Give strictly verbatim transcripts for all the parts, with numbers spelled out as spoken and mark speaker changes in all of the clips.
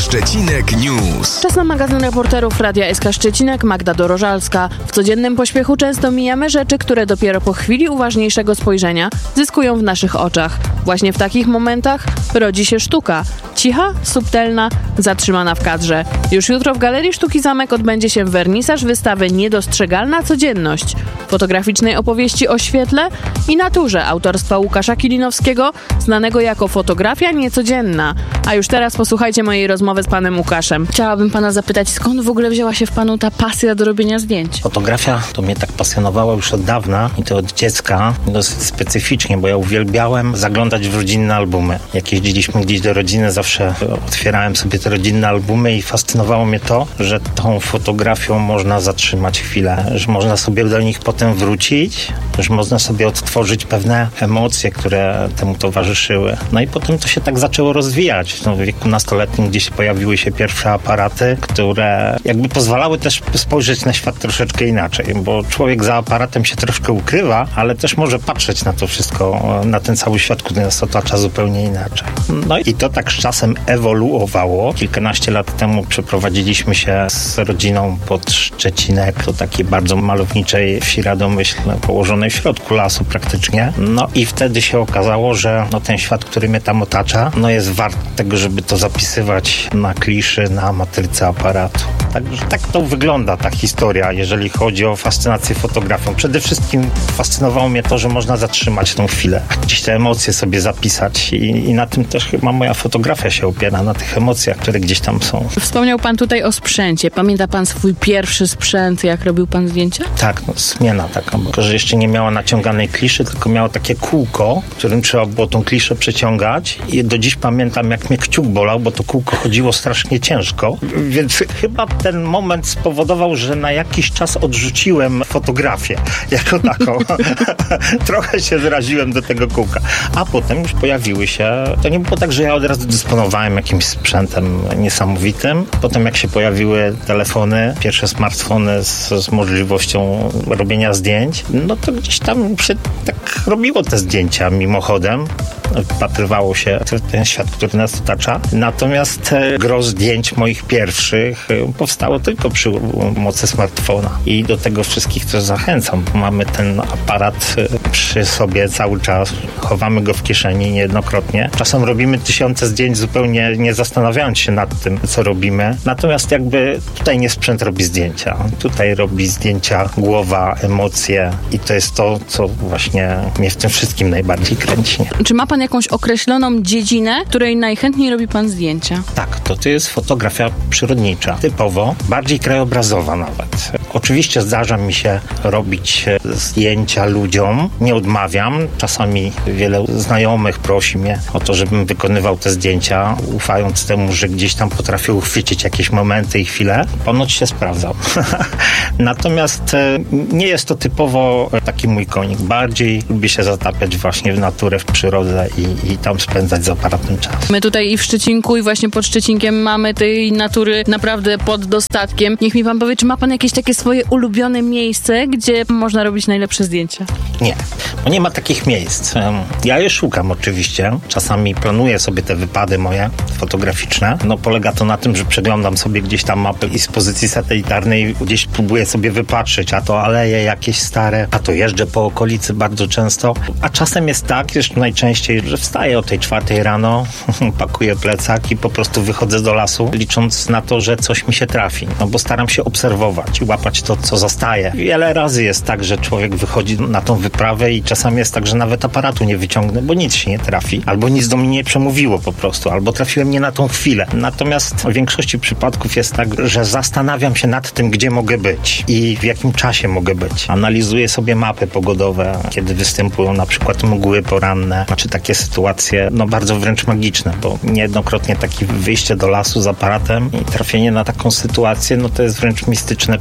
Speaker 1: Szczecinek News.
Speaker 2: Czas na magazyn reporterów Radia S K Szczecinek, Magda Dorożalska. W codziennym pośpiechu często mijamy rzeczy, które dopiero po chwili uważniejszego spojrzenia zyskują w naszych oczach. Właśnie w takich momentach rodzi się sztuka. Cicha, subtelna, zatrzymana w kadrze. Już jutro w Galerii Sztuki Zamek odbędzie się wernisaż wystawy Niedostrzegalna codzienność, fotograficznej opowieści o świetle i naturze autorstwa Łukasza Kilinowskiego, znanego jako Fotografia Niecodzienna. A już teraz posłuchajcie mojej rozmowy z panem Łukaszem. Chciałabym pana zapytać, skąd w ogóle wzięła się w panu ta pasja do robienia zdjęć?
Speaker 3: Fotografia to mnie tak pasjonowała już od dawna i to od dziecka, dosyć specyficznie, bo ja uwielbiałem zaglądać w rodzinne albumy. Jak jeździliśmy gdzieś do rodziny, zawsze otwierałem sobie te rodzinne albumy i fascynowało mnie to, że tą fotografią można zatrzymać chwilę, że można sobie do nich potem wrócić, że można sobie odtworzyć pewne emocje, które temu towarzyszyły. No i potem to się tak zaczęło rozwijać. No, w wieku nastoletnim gdzieś pojawiły się pierwsze aparaty, które jakby pozwalały też spojrzeć na świat troszeczkę inaczej, bo człowiek za aparatem się troszkę ukrywa, ale też może patrzeć na to wszystko, na ten cały świat, który nas otacza zupełnie inaczej. No i to tak z czasem ewoluowało. Kilkanaście lat temu przeprowadziliśmy się z rodziną pod Szczecinek, do takiej bardzo malowniczej wsi Radomyśl, położonej w środku lasu praktycznie. No i wtedy się okazało, że no, ten świat, który mnie tam otacza, no jest wart tego, żeby to zapisywać na kliszy, na matryce aparatu. Także tak to wygląda ta historia, jeżeli chodzi o fascynację fotografią. Przede wszystkim fascynowało mnie to, że można zatrzymać tą chwilę, gdzieś te emocje sobie zapisać i, i na tym też chyba moja fotografia się opiera, na tych emocjach, które gdzieś tam są.
Speaker 2: Wspomniał pan tutaj o sprzęcie. Pamięta pan swój pierwszy sprzęt, jak robił pan zdjęcia?
Speaker 3: Tak, no zmiana taka, bo że jeszcze nie miała naciąganej kliszy, tylko miała takie kółko, którym trzeba było tą kliszę przeciągać i do dziś pamiętam, jak mnie kciuk bolał, bo to kółko chodziło strasznie ciężko, więc chyba ten moment spowodował, że na jakiś czas odrzuciłem fotografię jako taką. Trochę się zraziłem do tego kółka. A potem już pojawiły się, to nie było tak, że ja od razu dysponowałem jakimś sprzętem niesamowitym. Potem jak się pojawiły telefony, pierwsze smartfony z, z możliwością robienia zdjęć, no to gdzieś tam się tak robiło te zdjęcia mimochodem. Wpatrywało się w ten świat, który nas otacza. Natomiast gros zdjęć moich pierwszych powstało tylko przy pomocy smartfona. I do tego wszystkich też zachęcam. Mamy ten aparat przy sobie cały czas. Chowamy go w kieszeni niejednokrotnie. Czasem robimy tysiące zdjęć zupełnie nie zastanawiając się nad tym, co robimy. Natomiast jakby tutaj nie sprzęt robi zdjęcia. Tutaj robi zdjęcia głowa, emocje i to jest to, co właśnie mnie w tym wszystkim najbardziej kręci.
Speaker 2: Czy ma pan jakąś określoną dziedzinę, której najchętniej robi pan zdjęcia?
Speaker 3: Tak, to to jest fotografia przyrodnicza. Typowo, bardziej krajobrazowa nawet. Oczywiście zdarza mi się robić zdjęcia ludziom. Nie odmawiam. Czasami wiele znajomych prosi mnie o to, żebym wykonywał te zdjęcia, ufając temu, że gdzieś tam potrafię uchwycić jakieś momenty i chwile. Ponoć się sprawdzał. Natomiast nie jest to typowo taki mój konik. Bardziej lubię się zatapiać właśnie w naturę, w przyrodę i, i tam spędzać z aparatem czas.
Speaker 2: My tutaj i w Szczecinku, i właśnie pod Szczecinkiem mamy tej natury naprawdę pod dostatkiem. Niech mi pan powie, czy ma pan jakieś takie swoje ulubione miejsce, gdzie można robić najlepsze zdjęcia?
Speaker 3: Nie, bo nie ma takich miejsc. Ja je szukam oczywiście. Czasami planuję sobie te wypady moje fotograficzne. No polega to na tym, że przeglądam sobie gdzieś tam mapy i z pozycji satelitarnej gdzieś próbuję sobie wypatrzyć, a to aleje jakieś stare, a to jeżdżę po okolicy bardzo często. A czasem jest tak, jeszcze najczęściej, że wstaję o tej czwartej rano, pakuję plecak i po prostu wychodzę do lasu, licząc na to, że coś mi się trafi. No bo staram się obserwować i łapać to, co zastaje. Wiele razy jest tak, że człowiek wychodzi na tą wyprawę i czasami jest tak, że nawet aparatu nie wyciągnę, bo nic się nie trafi. Albo nic do mnie nie przemówiło po prostu, albo trafiłem nie na tą chwilę. Natomiast w większości przypadków jest tak, że zastanawiam się nad tym, gdzie mogę być i w jakim czasie mogę być. Analizuję sobie mapy pogodowe, kiedy występują na przykład mgły poranne, czy takie sytuacje, no bardzo wręcz magiczne, bo niejednokrotnie takie wyjście do lasu z aparatem i trafienie na taką sytuację, no to jest wręcz mistyczne przeżycie.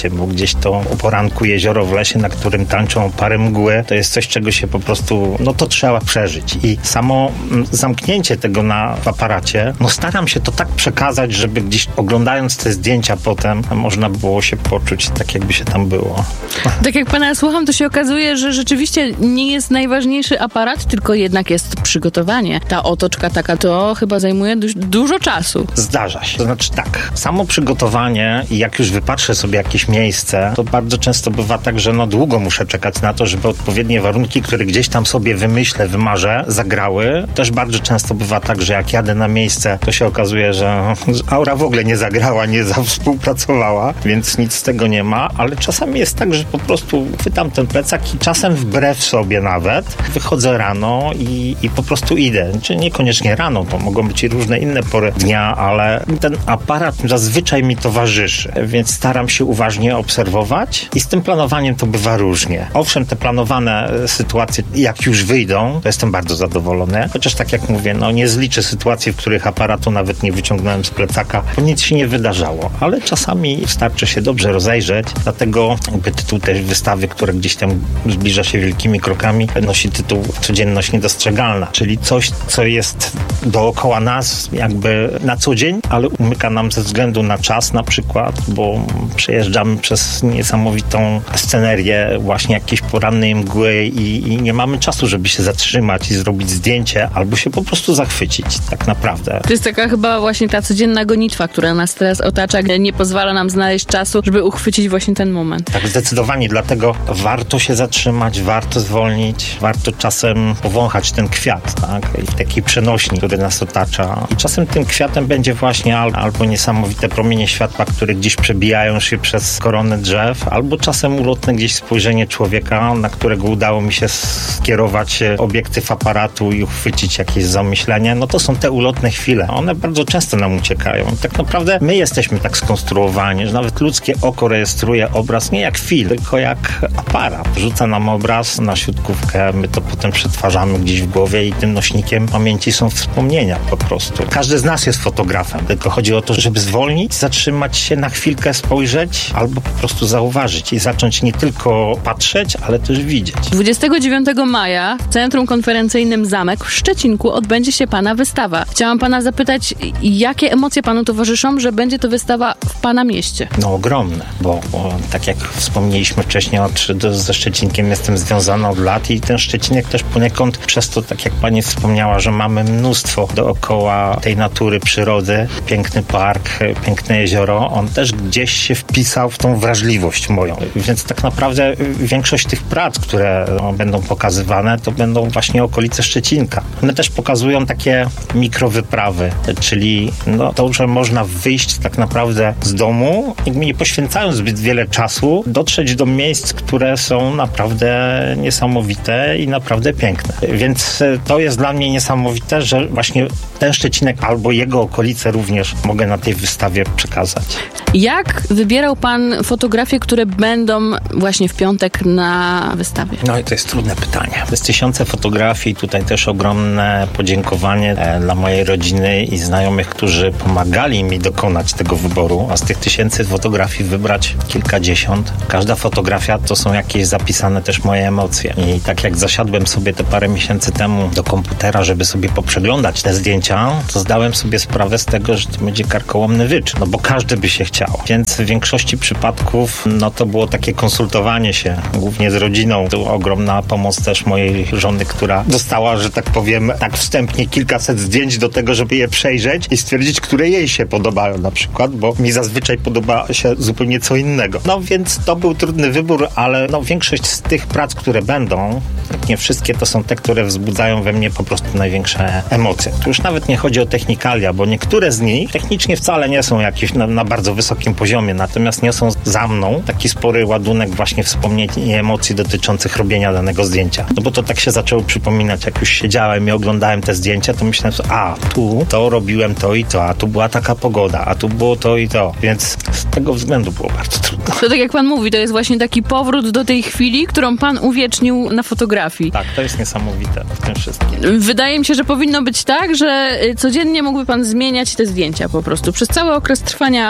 Speaker 3: zdjęcie, bo gdzieś to o poranku jezioro w lesie, na którym tańczą pary mgły, to jest coś, czego się po prostu, no to trzeba przeżyć. I samo zamknięcie tego na w aparacie, no staram się to tak przekazać, żeby gdzieś oglądając te zdjęcia potem, można było się poczuć tak, jakby się tam było.
Speaker 2: Tak jak pana słucham, to się okazuje, że rzeczywiście nie jest najważniejszy aparat, tylko jednak jest przygotowanie. Ta otoczka taka, to chyba zajmuje du- dużo czasu.
Speaker 3: Zdarza się. To znaczy tak, samo przygotowanie i jak już wypatrzę sobie jakieś miejsce, to bardzo często bywa tak, że no długo muszę czekać na to, żeby odpowiednie warunki, które gdzieś tam sobie wymyślę, wymarzę, zagrały. Też bardzo często bywa tak, że jak jadę na miejsce, to się okazuje, że aura w ogóle nie zagrała, nie współpracowała, więc nic z tego nie ma, ale czasami jest tak, że po prostu chwytam ten plecak i czasem wbrew sobie nawet wychodzę rano i, i po prostu idę. Czyli niekoniecznie rano, to mogą być i różne inne pory dnia, ale ten aparat zazwyczaj mi towarzyszy, więc staram się uważnie obserwować i z tym planowaniem to bywa różnie. Owszem, te planowane sytuacje, jak już wyjdą, to jestem bardzo zadowolony, chociaż tak jak mówię, no nie zliczę sytuacji, w których aparatu nawet nie wyciągnąłem z plecaka, bo nic się nie wydarzało, ale czasami starczy się dobrze rozejrzeć, dlatego jakby tytuł tej wystawy, która gdzieś tam zbliża się wielkimi krokami, nosi tytuł Codzienność niedostrzegalna, czyli coś, co jest dookoła nas jakby na co dzień, ale umyka nam ze względu na czas na przykład, bo przejeżdżamy przez niesamowitą scenerię właśnie jakiejś porannej mgły i, i nie mamy czasu, żeby się zatrzymać i zrobić zdjęcie, albo się po prostu zachwycić, tak naprawdę.
Speaker 2: To jest taka chyba właśnie ta codzienna gonitwa, która nas teraz otacza, nie pozwala nam znaleźć czasu, żeby uchwycić właśnie ten moment.
Speaker 3: Tak, zdecydowanie, dlatego warto się zatrzymać, warto zwolnić, warto czasem powąchać ten kwiat, tak, i taki przenośnik, który nas otacza. I czasem tym kwiatem będzie właśnie al- albo niesamowite promienie światła, które gdzieś przebijają się przez koronę drzew, albo czasem ulotne gdzieś spojrzenie człowieka, na którego udało mi się skierować obiektyw aparatu i uchwycić jakieś zamyślenie. No to są te ulotne chwile. One bardzo często nam uciekają. Tak naprawdę my jesteśmy tak skonstruowani, że nawet ludzkie oko rejestruje obraz nie jak film, tylko jak aparat. Rzuca nam obraz na siatkówkę, my to potem przetwarzamy gdzieś w głowie i tym nośnikiem pamięci są wspomnienia po prostu. Każdy z nas jest fotografem, tylko chodzi o to, żeby zwolnić, zatrzymać się na chwilkę, spojrzeć albo po prostu zauważyć i zacząć nie tylko patrzeć, ale też widzieć.
Speaker 2: dwudziestego dziewiątego maja w Centrum Konferencyjnym Zamek w Szczecinku odbędzie się pana wystawa. Chciałam pana zapytać, jakie emocje panu towarzyszą, że będzie to wystawa w pana mieście?
Speaker 3: No ogromne, bo, bo tak jak wspomnieliśmy wcześniej, od, do, ze Szczecinkiem jestem związany od lat i ten Szczecinek też poniekąd przez to, tak jak pani wspomniała, że mamy mnóstwo dookoła tej natury, przyrody, piękny park, piękne jezioro, on też gdzieś się wpisał w tą wrażliwość moją. Więc tak naprawdę większość tych prac, które no, będą pokazywane, to będą właśnie okolice Szczecinka. One też pokazują takie mikrowyprawy, czyli no, to, że można wyjść tak naprawdę z domu, nie poświęcając zbyt wiele czasu, dotrzeć do miejsc, które są naprawdę niesamowite i naprawdę piękne. Więc to jest dla mnie niesamowite, że właśnie ten Szczecinek albo jego okolice również mogę na tej wystawie przekazać.
Speaker 2: Jak wybierał pan fotografie, które będą właśnie w piątek na wystawie?
Speaker 3: No i to jest trudne pytanie. To jest tysiące fotografii, tutaj też ogromne podziękowanie e, dla mojej rodziny i znajomych, którzy pomagali mi dokonać tego wyboru, a z tych tysięcy fotografii wybrać kilkadziesiąt. Każda fotografia to są jakieś zapisane też moje emocje. I tak jak zasiadłem sobie te parę miesięcy temu do komputera, żeby sobie poprzeglądać te zdjęcia, to zdałem sobie sprawę z tego, że to będzie karkołomny wyczyn, no bo każdy by się chciał. Więc w większości przypadków, no to było takie konsultowanie się, głównie z rodziną. To ogromna pomoc też mojej żony, która dostała, że tak powiem, tak wstępnie kilkaset zdjęć do tego, żeby je przejrzeć i stwierdzić, które jej się podobają na przykład, bo mi zazwyczaj podoba się zupełnie co innego. No więc to był trudny wybór, ale no większość z tych prac, które będą, jak nie wszystkie, to są te, które wzbudzają we mnie po prostu największe emocje. Tu już nawet nie chodzi o technikalia, bo niektóre z nich technicznie wcale nie są jakieś na, na bardzo wysokim poziomie, natomiast niosą za mną taki spory ładunek właśnie wspomnień i emocji dotyczących robienia danego zdjęcia. No bo to tak się zaczęło przypominać, jak już siedziałem i oglądałem te zdjęcia, to myślałem sobie, a tu to robiłem to i to, a tu była taka pogoda, a tu było to i to, więc z tego względu było bardzo trudno.
Speaker 2: To tak jak pan mówi, to jest właśnie taki powrót do tej chwili, którą pan uwiecznił na fotografii.
Speaker 3: Tak, to jest niesamowite w tym wszystkim.
Speaker 2: Wydaje mi się, że powinno być tak, że codziennie mógłby pan zmieniać te zdjęcia po prostu. Przez cały okres trwania wystawy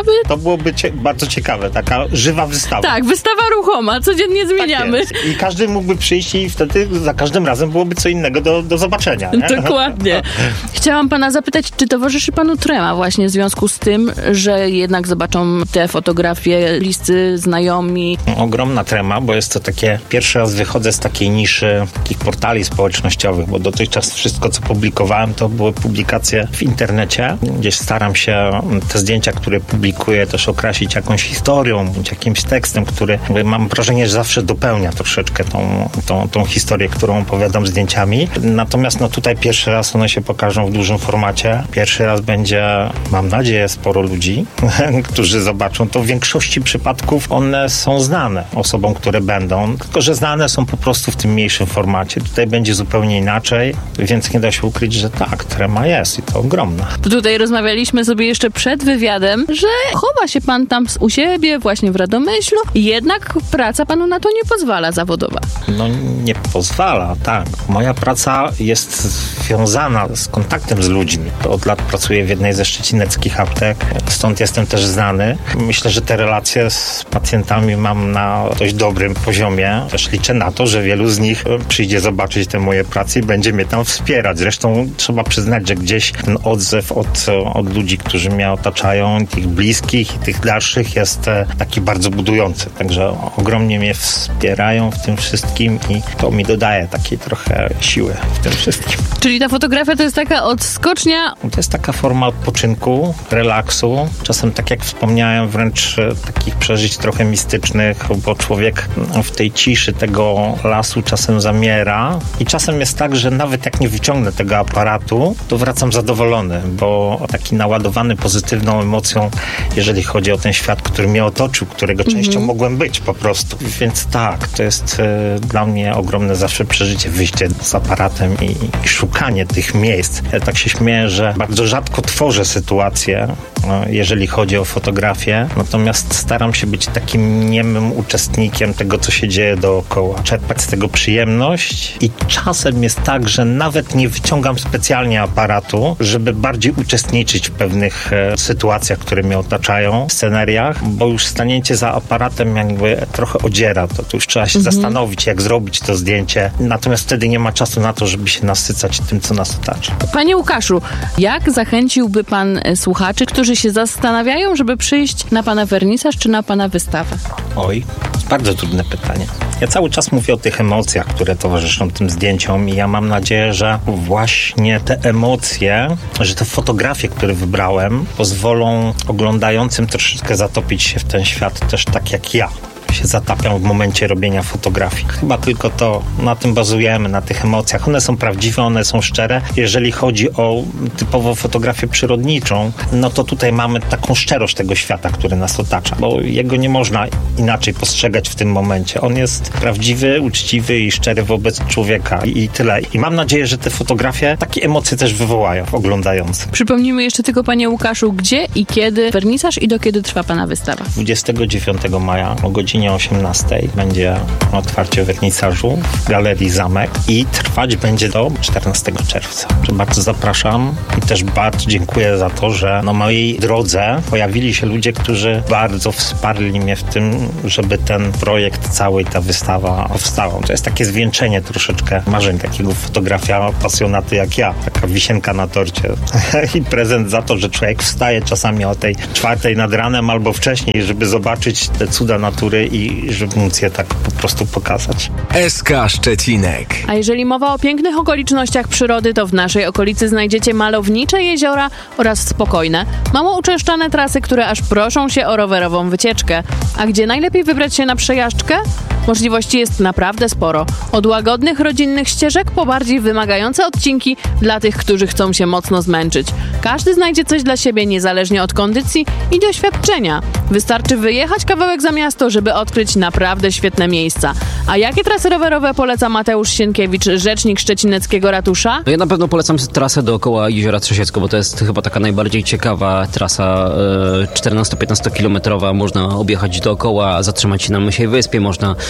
Speaker 2: byłoby...
Speaker 3: To byłoby cie- bardzo ciekawe, taka żywa wystawa.
Speaker 2: Tak, wystawa ruchoma, codziennie zmieniamy.
Speaker 3: Tak I każdy mógłby przyjść i wtedy za każdym razem byłoby co innego do, do zobaczenia. Nie?
Speaker 2: Dokładnie. Chciałam pana zapytać, czy towarzyszy panu trema właśnie w związku z tym, że jednak zobaczą te fotografie, bliscy, znajomi?
Speaker 3: Ogromna trema, bo jest to takie, pierwszy raz wychodzę z takiej niszy takich portali społecznościowych, bo dotychczas wszystko, co publikowałem, to były publikacje w internecie. Gdzieś staram się te zdjęcia, które publikuję, też okrasić jakąś historią, bądź jakimś tekstem, który mam wrażenie, że zawsze dopełnia troszeczkę tą, tą, tą historię, którą opowiadam zdjęciami. Natomiast no tutaj pierwszy raz one się pokażą w dużym formacie. Pierwszy raz będzie, mam nadzieję, sporo ludzi, którzy zobaczą. To w większości przypadków one są znane osobom, które będą, tylko że znane są po prostu w tym mniejszym formacie. Tutaj będzie zupełnie inaczej, więc nie da się ukryć, że tak, trema jest i to ogromna.
Speaker 2: Tutaj rozmawialiśmy sobie jeszcze przed wywiadem, że chowa się pan tam u siebie, właśnie w Radomyślu, jednak praca panu na to nie pozwala zawodowa.
Speaker 3: No nie pozwala, tak. Moja praca jest związana z kontaktem z ludźmi. Od lat pracuję w jednej ze szczecineckich aptek, stąd jestem też znany. Myślę, że te relacje z pacjentami mam na dość dobrym poziomie. Też liczę na to, że wielu z nich przyjdzie zobaczyć te moje prace i będzie mnie tam wspierać. Zresztą trzeba przyznać, że gdzieś ten odzew od, od ludzi, którzy mnie otaczają, tych bliskich i tych dalszych jest taki bardzo budujący. Także ogromnie mnie wspierają w tym wszystkim i to mi dodaje takiej trochę siły w tym wszystkim.
Speaker 2: Czyli ta fotografia to jest taka odskocznia?
Speaker 3: To jest taka forma odpoczynku, relaksu. Czasem, tak jak wspomniałem, wręcz takich przeżyć trochę mistycznych, bo człowiek w tej ciszy tego lasu czasem zamiera i czasem jest tak, że nawet jak nie wyciągnę tego aparatu, to wracam zadowolony, bo taki naładowany pozytywną emocją, jeżeli chodzi o ten świat, który mnie otoczył, którego częścią mhm. mogłem być po prostu. Więc tak, to jest y, dla mnie ogromne zawsze przeżycie, wyjście z aparatem i, i szukanie tych miejsc. Ja tak się śmieję, że bardzo rzadko tworzę sytuację, y, jeżeli chodzi o fotografię, natomiast staram się być takim niemym uczestnikiem tego, co się dzieje dookoła. Czerpać z tego przyjemność i czasem jest tak, że nawet nie wyciągam specjalnie aparatu, żeby bardziej uczestniczyć w pewnych e, sytuacjach, które mnie otaczają, scenariach, bo już stanięcie za aparatem jakby trochę odziera. To, to już trzeba się mhm. zastanowić, jak zrobić to zdjęcie. Natomiast wtedy nie ma czasu na to, żeby się nasycać tym, co nas otacza.
Speaker 2: Panie Łukaszu, jak zachęciłby pan słuchaczy, którzy się zastanawiają, żeby przyjść na pana wernisaż czy na pana wystawę?
Speaker 3: Oj, bardzo trudne pytanie. Ja cały czas mówię o tych emocjach, które towarzyszą tym zdjęciom i ja mam nadzieję, że właśnie te emocje, że te fotografie, które wybrałem, pozwolą oglądającym troszeczkę zatopić się w ten świat też tak jak ja się zatapiam w momencie robienia fotografii. Chyba tylko to, na tym bazujemy, na tych emocjach. One są prawdziwe, one są szczere. Jeżeli chodzi o typowo fotografię przyrodniczą, no to tutaj mamy taką szczerość tego świata, który nas otacza, bo jego nie można inaczej postrzegać w tym momencie. On jest prawdziwy, uczciwy i szczery wobec człowieka i, i tyle. I mam nadzieję, że te fotografie takie emocje też wywołają w oglądającym.
Speaker 2: Przypomnijmy jeszcze tylko, panie Łukaszu, gdzie i kiedy wernisaż i do kiedy trwa pana wystawa?
Speaker 3: dwudziestego dziewiątego maja o godzinie osiemnastej będzie otwarcie wernisażu w Galerii Zamek i trwać będzie do czternastego czerwca. Bardzo zapraszam i też bardzo dziękuję za to, że na mojej drodze pojawili się ludzie, którzy bardzo wsparli mnie w tym, żeby ten projekt cały i ta wystawa powstała. To jest takie zwieńczenie troszeczkę marzeń takiego fotografia pasjonaty jak ja. Taka wisienka na torcie i prezent za to, że człowiek wstaje czasami o tej czwartej nad ranem albo wcześniej, żeby zobaczyć te cuda natury i żeby móc je tak po prostu pokazać.
Speaker 1: S K Szczecinek.
Speaker 2: A jeżeli mowa o pięknych okolicznościach przyrody, to w naszej okolicy znajdziecie malownicze jeziora oraz spokojne, mało uczęszczane trasy, które aż proszą się o rowerową wycieczkę. A gdzie najlepiej wybrać się na przejażdżkę? Możliwości jest naprawdę sporo. Od łagodnych, rodzinnych ścieżek po bardziej wymagające odcinki dla tych, którzy chcą się mocno zmęczyć. Każdy znajdzie coś dla siebie niezależnie od kondycji i doświadczenia. Wystarczy wyjechać kawałek za miasto, żeby odkryć naprawdę świetne miejsca. A jakie trasy rowerowe poleca Mateusz Sienkiewicz, rzecznik szczecineckiego ratusza?
Speaker 4: No ja na pewno polecam trasę dookoła Jeziora Trzesiecko, bo to jest chyba taka najbardziej ciekawa trasa czternasto-piętnastokilometrowa. Można objechać dookoła, zatrzymać się na Mysiej Wyspie, można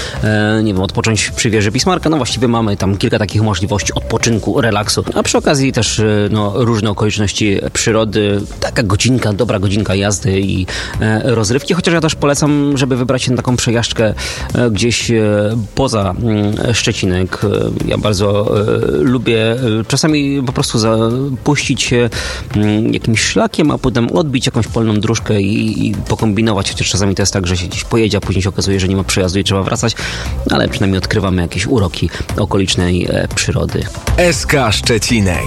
Speaker 4: e, nie wiem, odpocząć przy wieży Bismarcka. No właściwie mamy tam kilka takich możliwości odpoczynku, relaksu, a przy okazji też no, różne okoliczności przyrody, taka godzinka, dobra godzinka jazdy i e, rozrywki, chociaż ja też polecam, żeby wybrać się na taką przejażdżkę e, gdzieś e, poza e, Szczecinek. E, ja bardzo e, lubię e, czasami po prostu zapuścić się e, jakimś szlakiem, a potem odbić jakąś polną dróżkę i, i pokombinować, chociaż czasami to jest tak, że się gdzieś pojedzie, a później się okazuje, że nie ma przejazdu i trzeba wracać, ale przynajmniej odkrywamy jakieś uroki okolicznej e, przyrody.
Speaker 1: S K Szczecinek.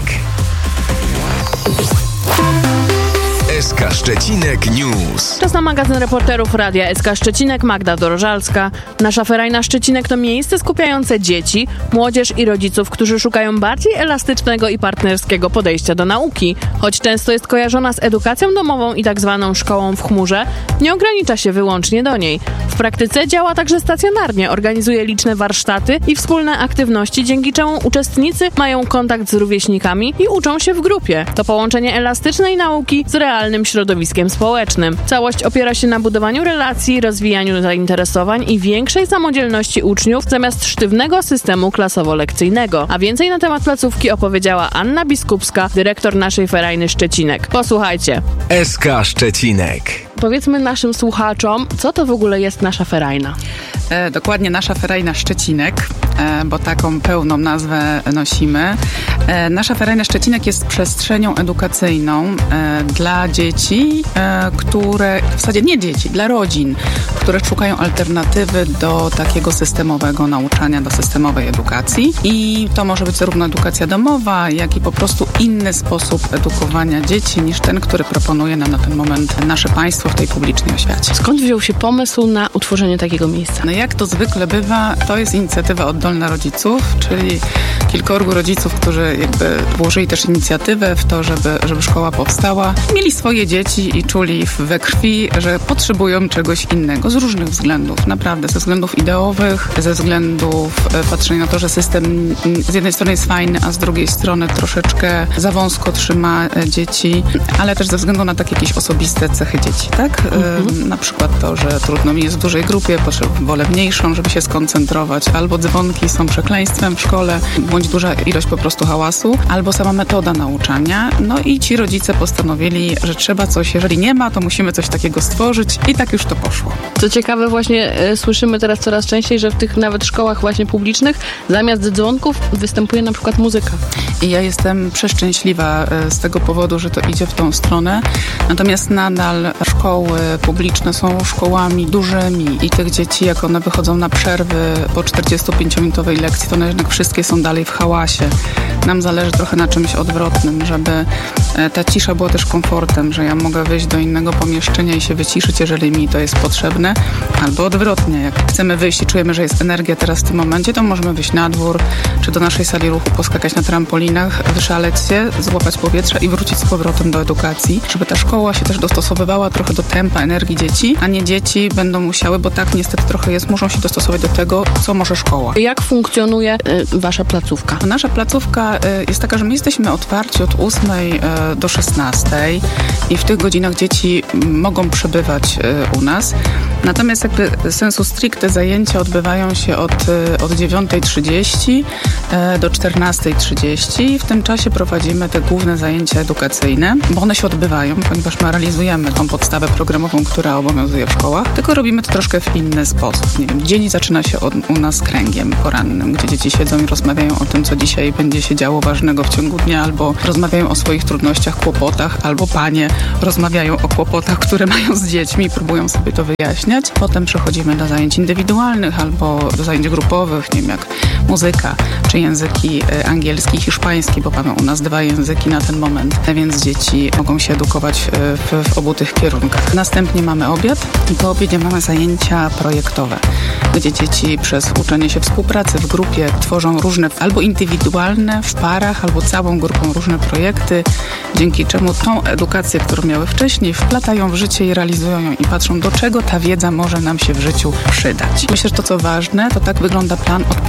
Speaker 1: S K Szczecinek News.
Speaker 2: Czas na magazyn reporterów Radia S K Szczecinek, Magda Dorożalska. Nasza ferajna Szczecinek to miejsce skupiające dzieci, młodzież i rodziców, którzy szukają bardziej elastycznego i partnerskiego podejścia do nauki. Choć często jest kojarzona z edukacją domową i tak zwaną szkołą w chmurze, nie ogranicza się wyłącznie do niej. W praktyce działa także stacjonarnie, organizuje liczne warsztaty i wspólne aktywności, dzięki czemu uczestnicy mają kontakt z rówieśnikami i uczą się w grupie. To połączenie elastycznej nauki z realnym środowiskiem społecznym. Całość opiera się na budowaniu relacji, rozwijaniu zainteresowań i większej samodzielności uczniów zamiast sztywnego systemu klasowo-lekcyjnego. A więcej na temat placówki opowiedziała Anna Biskupska, dyrektor naszej ferajny Szczecinek. Posłuchajcie.
Speaker 1: S K Szczecinek.
Speaker 2: Powiedzmy naszym słuchaczom, co to w ogóle jest nasza ferajna?
Speaker 5: E, dokładnie nasza ferajna Szczecinek, e, bo taką pełną nazwę nosimy. E, nasza ferajna Szczecinek jest przestrzenią edukacyjną e, dla dzieci, e, które, w zasadzie nie dzieci, dla rodzin, które szukają alternatywy do takiego systemowego nauczania, do systemowej edukacji. I to może być zarówno edukacja domowa, jak i po prostu inny sposób edukowania dzieci niż ten, który proponuje nam na ten moment nasze państwo w tej publicznej oświacie.
Speaker 2: Skąd wziął się pomysł na utworzenie takiego miejsca?
Speaker 5: No jak to zwykle bywa, to jest inicjatywa oddolna rodziców, czyli kilkorgu rodziców, którzy jakby włożyli też inicjatywę w to, żeby, żeby szkoła powstała. Mieli swoje dzieci i czuli we krwi, że potrzebują czegoś innego z różnych względów, naprawdę, ze względów ideowych, ze względów patrzenia na to, że system z jednej strony jest fajny, a z drugiej strony troszeczkę za wąsko trzyma dzieci, ale też ze względu na takie jakieś osobiste cechy dzieci, tak? Mhm. Na przykład to, że trudno mi jest w dużej grupie, wolę mniejszą, żeby się skoncentrować, albo dzwonki są przekleństwem w szkole, bądź duża ilość po prostu hałasu, albo sama metoda nauczania. No i ci rodzice postanowili, że trzeba coś, jeżeli nie ma, to musimy coś takiego stworzyć i tak już to poszło.
Speaker 2: Co ciekawe, właśnie e, słyszymy teraz coraz częściej, że w tych nawet szkołach właśnie publicznych zamiast dzwonków występuje na przykład muzyka.
Speaker 5: I ja jestem przeszczęśliwa e, z tego powodu, że to idzie w tą stronę. Natomiast nadal szkoły publiczne są szkołami dużymi i tych dzieci, jak one wychodzą na przerwy po czterdziestopięciominutowej lekcji, to one jednak wszystkie są dalej w hałasie. Nam zależy trochę na czymś odwrotnym, żeby ta cisza była też komfortem, że ja mogę wyjść do innego pomieszczenia i się wyciszyć, jeżeli mi to jest potrzebne, albo odwrotnie. Jak chcemy wyjść i czujemy, że jest energia teraz w tym momencie, to możemy wyjść na dwór, czy do naszej sali ruchu, poskakać na trampolinach, wyszaleć się, złapać powietrze i wrócić z powrotem do edukacji, żeby ta szkoła się też dostosowywała trochę do tempa energii dzieci, a nie dzieci będą musiały, bo tak niestety trochę jest, muszą się dostosować do tego, co może szkoła.
Speaker 2: Jak funkcjonuje y, wasza placówka?
Speaker 5: Nasza placówka y, jest taka, że my jesteśmy otwarci od ósmej y, do szesnastej i w tych godzinach dzieci mogą przebywać y, u nas. Natomiast jakby sensu stricte zajęcia odbywają się od, y, od dziewiątej trzydzieści y, do czternastej trzydzieści. W tym czasie prowadzimy te główne zajęcia edukacyjne, bo one się odbywają, ponieważ my realizujemy tą podstawę programową, która obowiązuje w szkołach, tylko robimy to troszkę w inny sposób. Nie wiem, dzień zaczyna się od, u nas kręgiem porannym, gdzie dzieci siedzą i rozmawiają o tym, co dzisiaj będzie się działo ważnego w ciągu dnia, albo rozmawiają o swoich trudnościach, kłopotach, albo panie rozmawiają o kłopotach, które mają z dziećmi i próbują sobie to wyjaśniać. Potem przechodzimy do zajęć indywidualnych albo do zajęć grupowych, nie wiem, jak muzyka, czy języki angielski i hiszpański, bo mamy u nas dwa języki na ten moment, więc dzieci mogą się edukować w, w obu tych kierunkach. Następnie mamy obiad i po obiedzie mamy zajęcia projektowe, gdzie dzieci przez uczenie się współpracy w grupie tworzą różne albo indywidualne, w parach, albo całą grupą różne projekty, dzięki czemu tą edukację, którą miały wcześniej, wplatają w życie i realizują ją i patrzą, do czego ta wiedza może nam się w życiu przydać. Myślę, że to co ważne, to tak wygląda plan od poniedziałku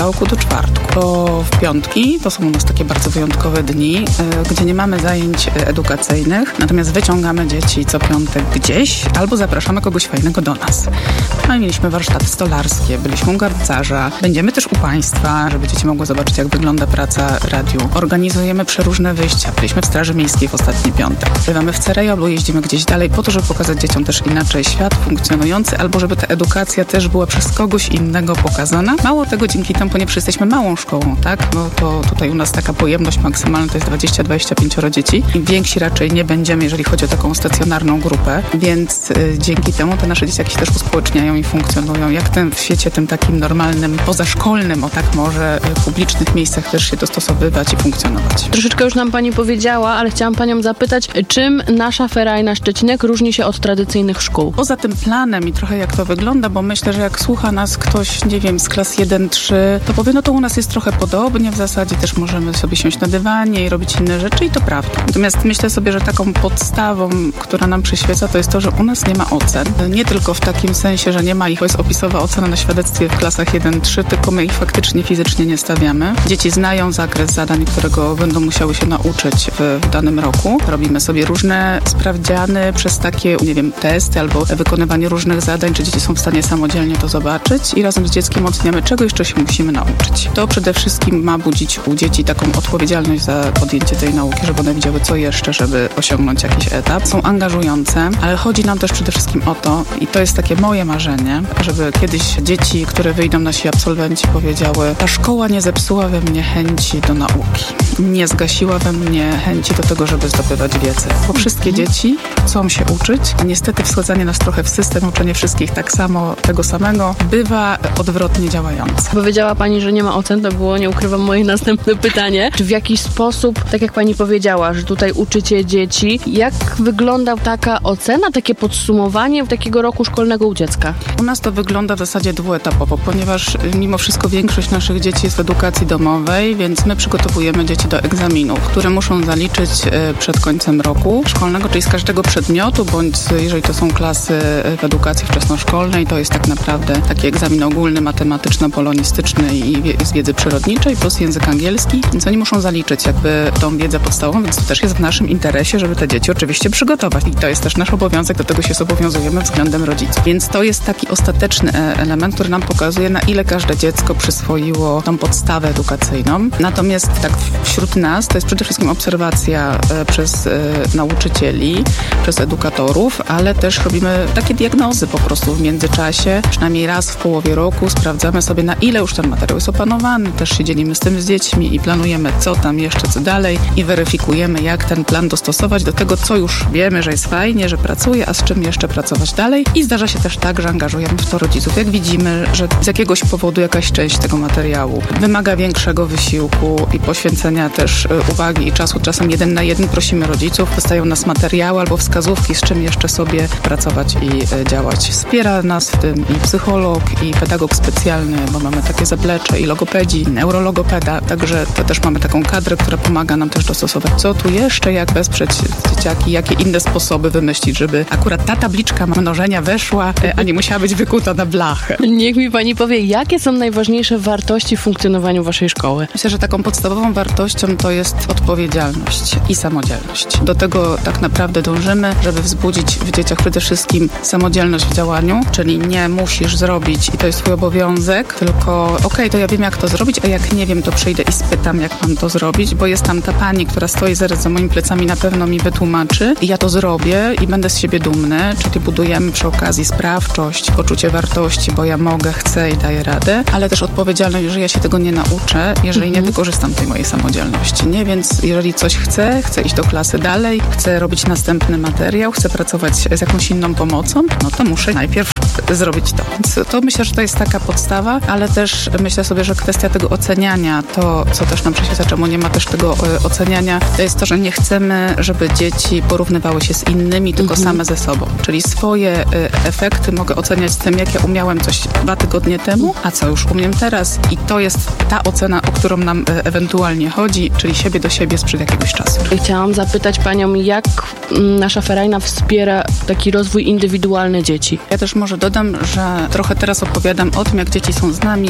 Speaker 5: poniedziałku do czwartku. To w piątki to są u nas takie bardzo wyjątkowe dni, gdzie nie mamy zajęć edukacyjnych, natomiast wyciągamy dzieci co piątek gdzieś albo zapraszamy kogoś fajnego do nas. No, mieliśmy warsztaty stolarskie, byliśmy u garncarza, będziemy też u Państwa, żeby dzieci mogły zobaczyć, jak wygląda praca radiu. Organizujemy przeróżne wyjścia. Byliśmy w Straży Miejskiej w ostatni piątek. Bywamy w Cerejolu, jeździmy gdzieś dalej po to, żeby pokazać dzieciom też inaczej świat funkcjonujący, albo żeby ta edukacja też była przez kogoś innego pokazana. Mało tego, dzięki temu, ponieważ jesteśmy małą szkołą, tak? No to tutaj u nas taka pojemność maksymalna to jest dwadzieścia do dwudziestu pięciu dzieci. I więksi raczej nie będziemy, jeżeli chodzi o taką stacjonarną grupę, więc y, dzięki temu te nasze dzieciaki się też uspołeczniają i funkcjonują. Jak tym w świecie tym takim normalnym, pozaszkolnym, o tak może, y, publicznych miejscach też się dostosowywać i funkcjonować.
Speaker 2: Troszeczkę już nam pani powiedziała, ale chciałam panią zapytać, czym nasza ferajna Szczecinek różni się od tradycyjnych szkół?
Speaker 5: Poza tym planem i trochę jak to wygląda, bo myślę, że jak słucha nas ktoś, nie wiem, z klas jeden trzy, to powie, no to u nas jest trochę podobnie, w zasadzie też możemy sobie siąść na dywanie i robić inne rzeczy i to prawda. Natomiast myślę sobie, że taką podstawą, która nam przyświeca, to jest to, że u nas nie ma ocen. Nie tylko w takim sensie, że nie ma ich, to jest opisowa ocena na świadectwie w klasach jeden trzy, tylko my ich faktycznie fizycznie nie stawiamy. Dzieci znają zakres zadań, którego będą musiały się nauczyć w, w danym roku. Robimy sobie różne sprawdziany przez takie, nie wiem, testy albo wykonywanie różnych zadań, czy dzieci są w stanie samodzielnie to zobaczyć i razem z dzieckiem oceniamy, czego jeszcze się musimy nauczyć. To przede wszystkim ma budzić u dzieci taką odpowiedzialność za podjęcie tej nauki, żeby one wiedziały, co jeszcze, żeby osiągnąć jakiś etap. Są angażujące, ale chodzi nam też przede wszystkim o to, i to jest takie moje marzenie, żeby kiedyś dzieci, które wyjdą, nasi absolwenci, powiedziały: ta szkoła nie zepsuła we mnie chęci do nauki, nie zgasiła we mnie chęci do tego, żeby zdobywać wiedzę. Bo wszystkie dzieci chcą się uczyć, a niestety wsadzanie nas trochę w system, uczenie wszystkich tak samo, tego samego, bywa odwrotnie działające.
Speaker 2: Powiedziała pani, że nie ma ocen, to było, nie ukrywam, moje następne pytanie. Czy w jakiś sposób, tak jak pani powiedziała, że tutaj uczycie dzieci, jak wygląda taka ocena, takie podsumowanie takiego roku szkolnego u dziecka?
Speaker 5: U nas to wygląda w zasadzie dwuetapowo, ponieważ mimo wszystko większość naszych dzieci jest w edukacji domowej, więc my przygotowujemy dzieci do egzaminów, które muszą zaliczyć przed końcem roku szkolnego, czyli z każdego przedmiotu, bądź jeżeli to są klasy w edukacji wczesnoszkolnej, to jest tak naprawdę taki egzamin ogólny, matematyczno-polonistyczny i z wiedzy przyrodniczej plus język angielski, więc oni muszą zaliczyć jakby tą wiedzę podstawową, więc to też jest w naszym interesie, żeby te dzieci oczywiście przygotować i to jest też nasz obowiązek, do tego się zobowiązujemy względem rodziców. Więc to jest taki ostateczny element, który nam pokazuje, na ile każde dziecko przyswoiło tą podstawę edukacyjną. Natomiast tak wśród nas to jest przede wszystkim obserwacja przez nauczycieli, przez edukatorów, ale też robimy takie diagnozy po prostu w międzyczasie. Przynajmniej raz w połowie roku sprawdzamy sobie, na ile już ten materiał jest opanowany. Też się dzielimy z tym z dziećmi i planujemy, co tam jeszcze, co dalej i weryfikujemy, jak ten plan dostosować do tego, co już wiemy, że jest fajnie, że pracuje, a z czym jeszcze pracować dalej. I zdarza się też tak, że angażujemy w to rodziców. Jak widzimy, że z jakiegoś powodu jakaś część tego materiału wymaga większego wysiłku i poświęcenia też uwagi i czasu, czasem jeden na jeden, prosimy rodziców, dostają nas materiały albo wskazówki, z czym jeszcze sobie pracować i działać. Wspiera nas w tym i psycholog, i pedagog specjalny, bo mamy takie zaplecze, i logopedzi, i neurologopeda, także to też mamy taką kadrę, która pomaga nam też dostosować, co tu jeszcze, jak wesprzeć dzieciaki, jakie inne sposoby wymyślić, żeby akurat ta tabliczka mnożenia weszła, a nie musiała być wykuta na blachę.
Speaker 2: Niech mi pani powie, jakie są najważniejsze wartości w funkcjonowaniu waszej szkoły?
Speaker 5: Myślę, że taką podstawową wartością to jest odpowiedzialność i samodzielność. Do tego tak naprawdę dążymy, żeby wzbudzić w dzieciach przede wszystkim samodzielność w działaniu, czyli nie musisz zrobić i to jest twój obowiązek, tylko okej, okay, to ja wiem, jak to zrobić, a jak nie wiem, to przyjdę i spytam, jak mam to zrobić, bo jest tam ta pani, która stoi zaraz za moimi plecami, na pewno mi wytłumaczy i ja to zrobię i będę z siebie dumny, czyli budujemy przy okazji sprawczość, poczucie wartości, bo ja mogę, chcę i daję radę, ale też odpowiedzialność, że ja się tego nie nauczę, jeżeli mm-hmm. nie wykorzystam tej mojej samodzielności, nie? Więc jeżeli coś chcę, chcę iść do klasy dalej, chcę robić następny materiał, chcę pracować z jakąś inną pomocą, no to muszę najpierw zrobić to. Więc to myślę, że to jest taka podstawa, ale też myślę sobie, że kwestia tego oceniania, to co też nam przyświeca, czemu nie ma też tego y, oceniania, to jest to, że nie chcemy, żeby dzieci porównywały się z innymi, tylko mm-hmm. same ze sobą. Czyli swoje y, efekty mogę oceniać tym, jak ja umiałem coś dwa tygodnie temu, a co już umiem teraz. I to jest ta ocena, o którą nam y, ewentualnie chodzi, czyli siebie do siebie sprzed jakiegoś czasu.
Speaker 2: Chciałam zapytać panią, jak m, nasza ferajna wspiera taki rozwój indywidualny dzieci?
Speaker 5: Ja też może dodam, że trochę teraz opowiadam o tym, jak dzieci są z nami na co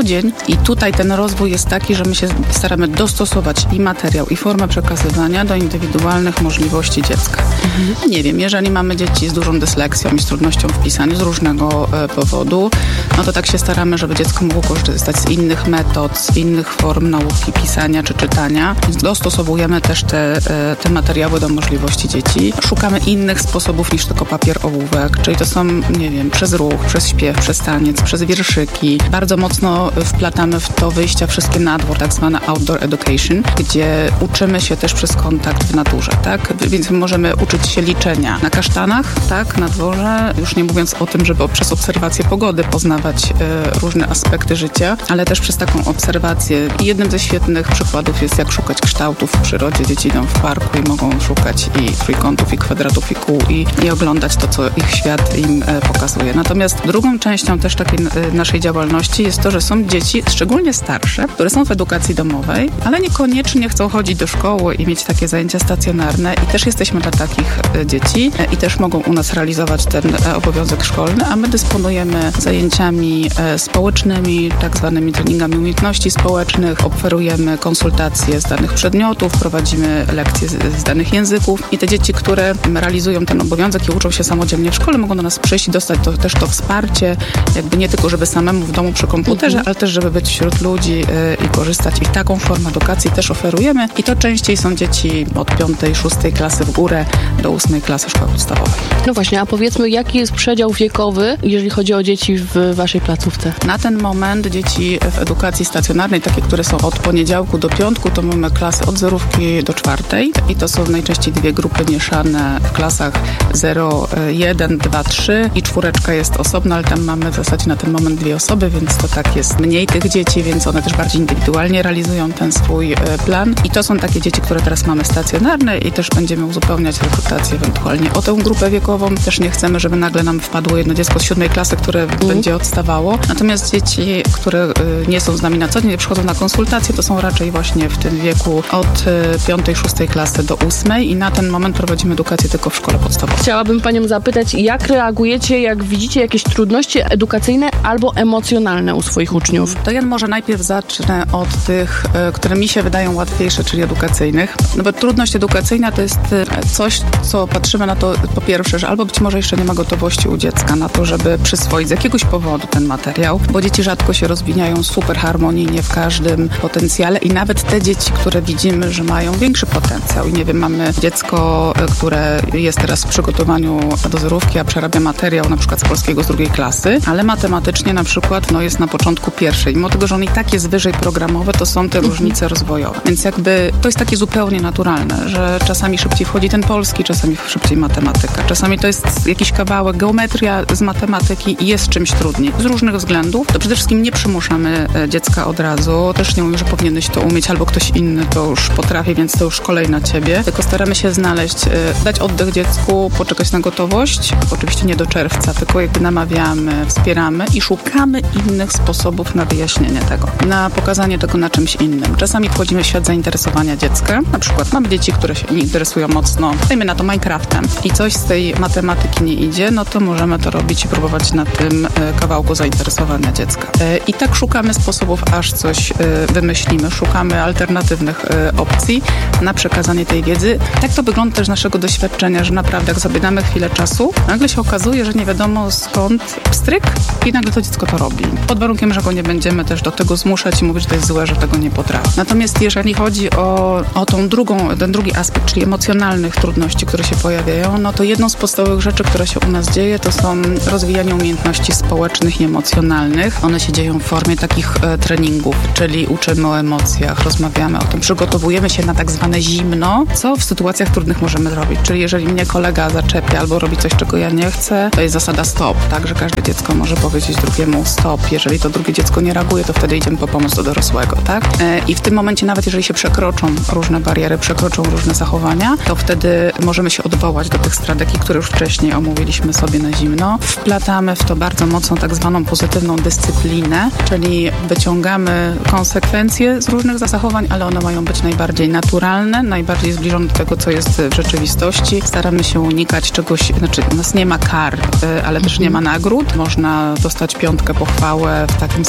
Speaker 5: co dzień i tutaj ten rozwój jest taki, że my się staramy dostosować i materiał, i formę przekazywania do indywidualnych możliwości dziecka. Mhm. Nie wiem, jeżeli mamy dzieci z dużą dysleksją i z trudnością w pisaniu z różnego e, powodu, no to tak się staramy, żeby dziecko mogło korzystać z innych metod, z innych form nauki pisania czy czytania. Więc dostosowujemy też te, e, te materiały do możliwości dzieci. Szukamy innych sposobów niż tylko papier, ołówek, czyli to są, nie wiem, przez ruch, przez śpiew, przez taniec, przez wierszyki. Bardzo mocno wplatamy w to wyjścia wszystkie na dwór, tak zwane outdoor education, gdzie uczymy się też przez kontakt w naturze, tak? Więc możemy uczyć się liczenia na kasztanach, tak, na dworze, już nie mówiąc o tym, żeby przez obserwację pogody poznawać e, różne aspekty życia, ale też przez taką obserwację. I jednym ze świetnych przykładów jest, jak szukać kształtów w przyrodzie. Dzieci idą w parku i mogą szukać i trójkątów, i kwadratów, i kół, i, i oglądać to, co ich świat im e, pokazuje. Natomiast drugą częścią też takiej e, naszej działalności jest to, że są dzieci, szczególnie starsze, które są w edukacji domowej, ale niekoniecznie chcą chodzić do szkoły i mieć takie zajęcia stacjonarne i też jesteśmy dla takich e, dzieci e, i też mogą u nas realizować ten e, obowiązek szkolny, a my dysponujemy zajęciami e, społecznymi, tak zwanymi treningami umiejętności społecznych, oferujemy konsultacje z danych przedmiotów, prowadzimy lekcje z, z danych języków i te dzieci, które realizują ten obowiązek i uczą się samodzielnie w szkole, mogą do nas przyjść i dostać to, też to wsparcie, jakby nie tylko, żeby samemu w domu przy komputerze, mhm. ale też, żeby być wśród ludzi y, i korzystać. I taką formę edukacji też oferujemy i to częściej są dzieci od piątej, szóstej klasy w górę do ósmej klasy szkoły podstawowej.
Speaker 2: No właśnie, a powiedzmy, jaki jest przedział wiekowy, jeżeli chodzi o dzieci w waszej placówce?
Speaker 5: Na ten moment dzieci w edukacji stacjonarnej, takie, które są od poniedziałku do piątku, to mamy klasy od zerówki do czwartej i to są najczęściej dwie grupy mieszane w klasach zero, jeden, dwa, trzy i czwóreczka jest osobna, ale tam mamy w zasadzie na ten moment dwie osoby, więc to tak jest mniej tych dzieci, więc one też bardziej indywidualnie realizują ten swój plan i to są takie dzieci, które teraz mamy stacjonarne i też będziemy uzupełniać rekrutację ewentualnie o tę grupę wiekową. Też nie chcemy, żeby nagle nam wpadło jedno dziecko z siódmej klasy, które mm. będzie odstawało. Natomiast dzieci, które nie są z nami na co dzień, nie przychodzą na konsultacje, to są raczej właśnie w tym wieku od piątej, szóstej klasy do ósmej i na ten moment prowadzimy edukację tylko w szkole podstawowej.
Speaker 2: Chciałabym panią zapytać, jak reagujecie, jak widzicie jakieś trudności edukacyjne albo emocjonalne u swoich uczniów?
Speaker 5: To ja może najpierw zacznę od tych, które mi się wydają łatwiejsze, czyli edukacyjnych. No bo trudność edukacyjna to jest coś, co patrzymy na to po pierwsze, że albo być może jeszcze nie ma gotowości u dziecka na to, żeby przyswoić z jakiegoś powodu ten materiał, bo dzieci rzadko się rozwijają super harmonijnie w każdym potencjale i nawet te dzieci, które widzimy, że mają większy potencjał i nie wiem, mamy dziecko, które jest teraz w przygotowaniu do zerówki, a przerabia materiał na przykład z polskiego z drugiej klasy, ale matematycznie na przykład no, jest na początku pierwszej. Mimo tego, że on i tak jest wyżej programowy, to są te mhm. różnice rozwojowe. Więc jakby to jest takie zupełnie naturalne, że czasami szybciej wchodzi ten polski, czasami szybciej matematyka. Czasami to jest jakiś kawałek, geometria z matematyki i jest czymś trudniej. Z różnych względów. To przede wszystkim nie przymuszamy dziecka od razu. Też nie mówię, że powinieneś to umieć albo ktoś inny to już potrafi, więc to już kolej na ciebie. Tylko staramy się znaleźć, dać oddech dziecku, poczekać na gotowość. Oczywiście nie do czerwca, tylko jakby namawiamy, wspieramy i szukamy innych sposobów na wyjaśnienie tego. Na pokazanie tego na czymś innym. Czasami wchodzimy w świat zainteresowania dziecka. Na przykład mamy dzieci, które się interesują mocno, dajmy na to Minecraftem i coś z tej matematyki nie idzie, no to możemy to robić i próbować na tym kawałku zainteresowania dziecka. I tak szukamy sposobów, aż coś wymyślimy. Szukamy alternatywnych opcji na przekazanie tej wiedzy. Tak to wygląda też z naszego doświadczenia, że naprawdę jak sobie damy chwilę czasu, nagle się okazuje, że nie wiadomo skąd pstryk i nagle to dziecko to robi. Pod warunkiem, że go nie będziemy też do tego zmuszać i mówić, że to jest złe, że tego nie potrafi. Natomiast jeżeli chodzi o, o tą drugą, ten drugi aspekt, czyli emocjonalnych trudności, które się pojawiają, no to jedną z podstawowych rzeczy, która się u nas dzieje, to są rozwijanie umiejętności społecznych i emocjonalnych. One się dzieją w formie takich e, treningów, czyli uczymy o emocjach, rozmawiamy o tym, przygotowujemy się na tak zwane zimno, co w sytuacjach trudnych możemy robić. Czyli jeżeli mnie kolega zaczepia albo robi coś, czego ja nie chcę, to jest zasada stop, tak, że każde dziecko może powiedzieć drugiemu stop. Jeżeli to drugie dziecko nie reaguje, to wtedy idziemy po pomoc do dorosłego, tak? E, I w tym momencie nawet jeżeli się przekroczą różne bariery, przekroczą różne zachowania, to wtedy możemy się odwołać do tych strategii, które już wcześniej omówiliśmy sobie na zimno. Wplatamy w to bardzo mocną tak zwaną pozytywną dyscyplinę, czyli wyciągamy konsekwencje z różnych zachowań, ale one mają być najbardziej naturalne, najbardziej zbliżone do tego, co jest w rzeczywistości. Staramy się unikać czegoś, znaczy u nas nie ma kar, ale też nie ma nagród. Można dostać piątkę, pochwałę w takim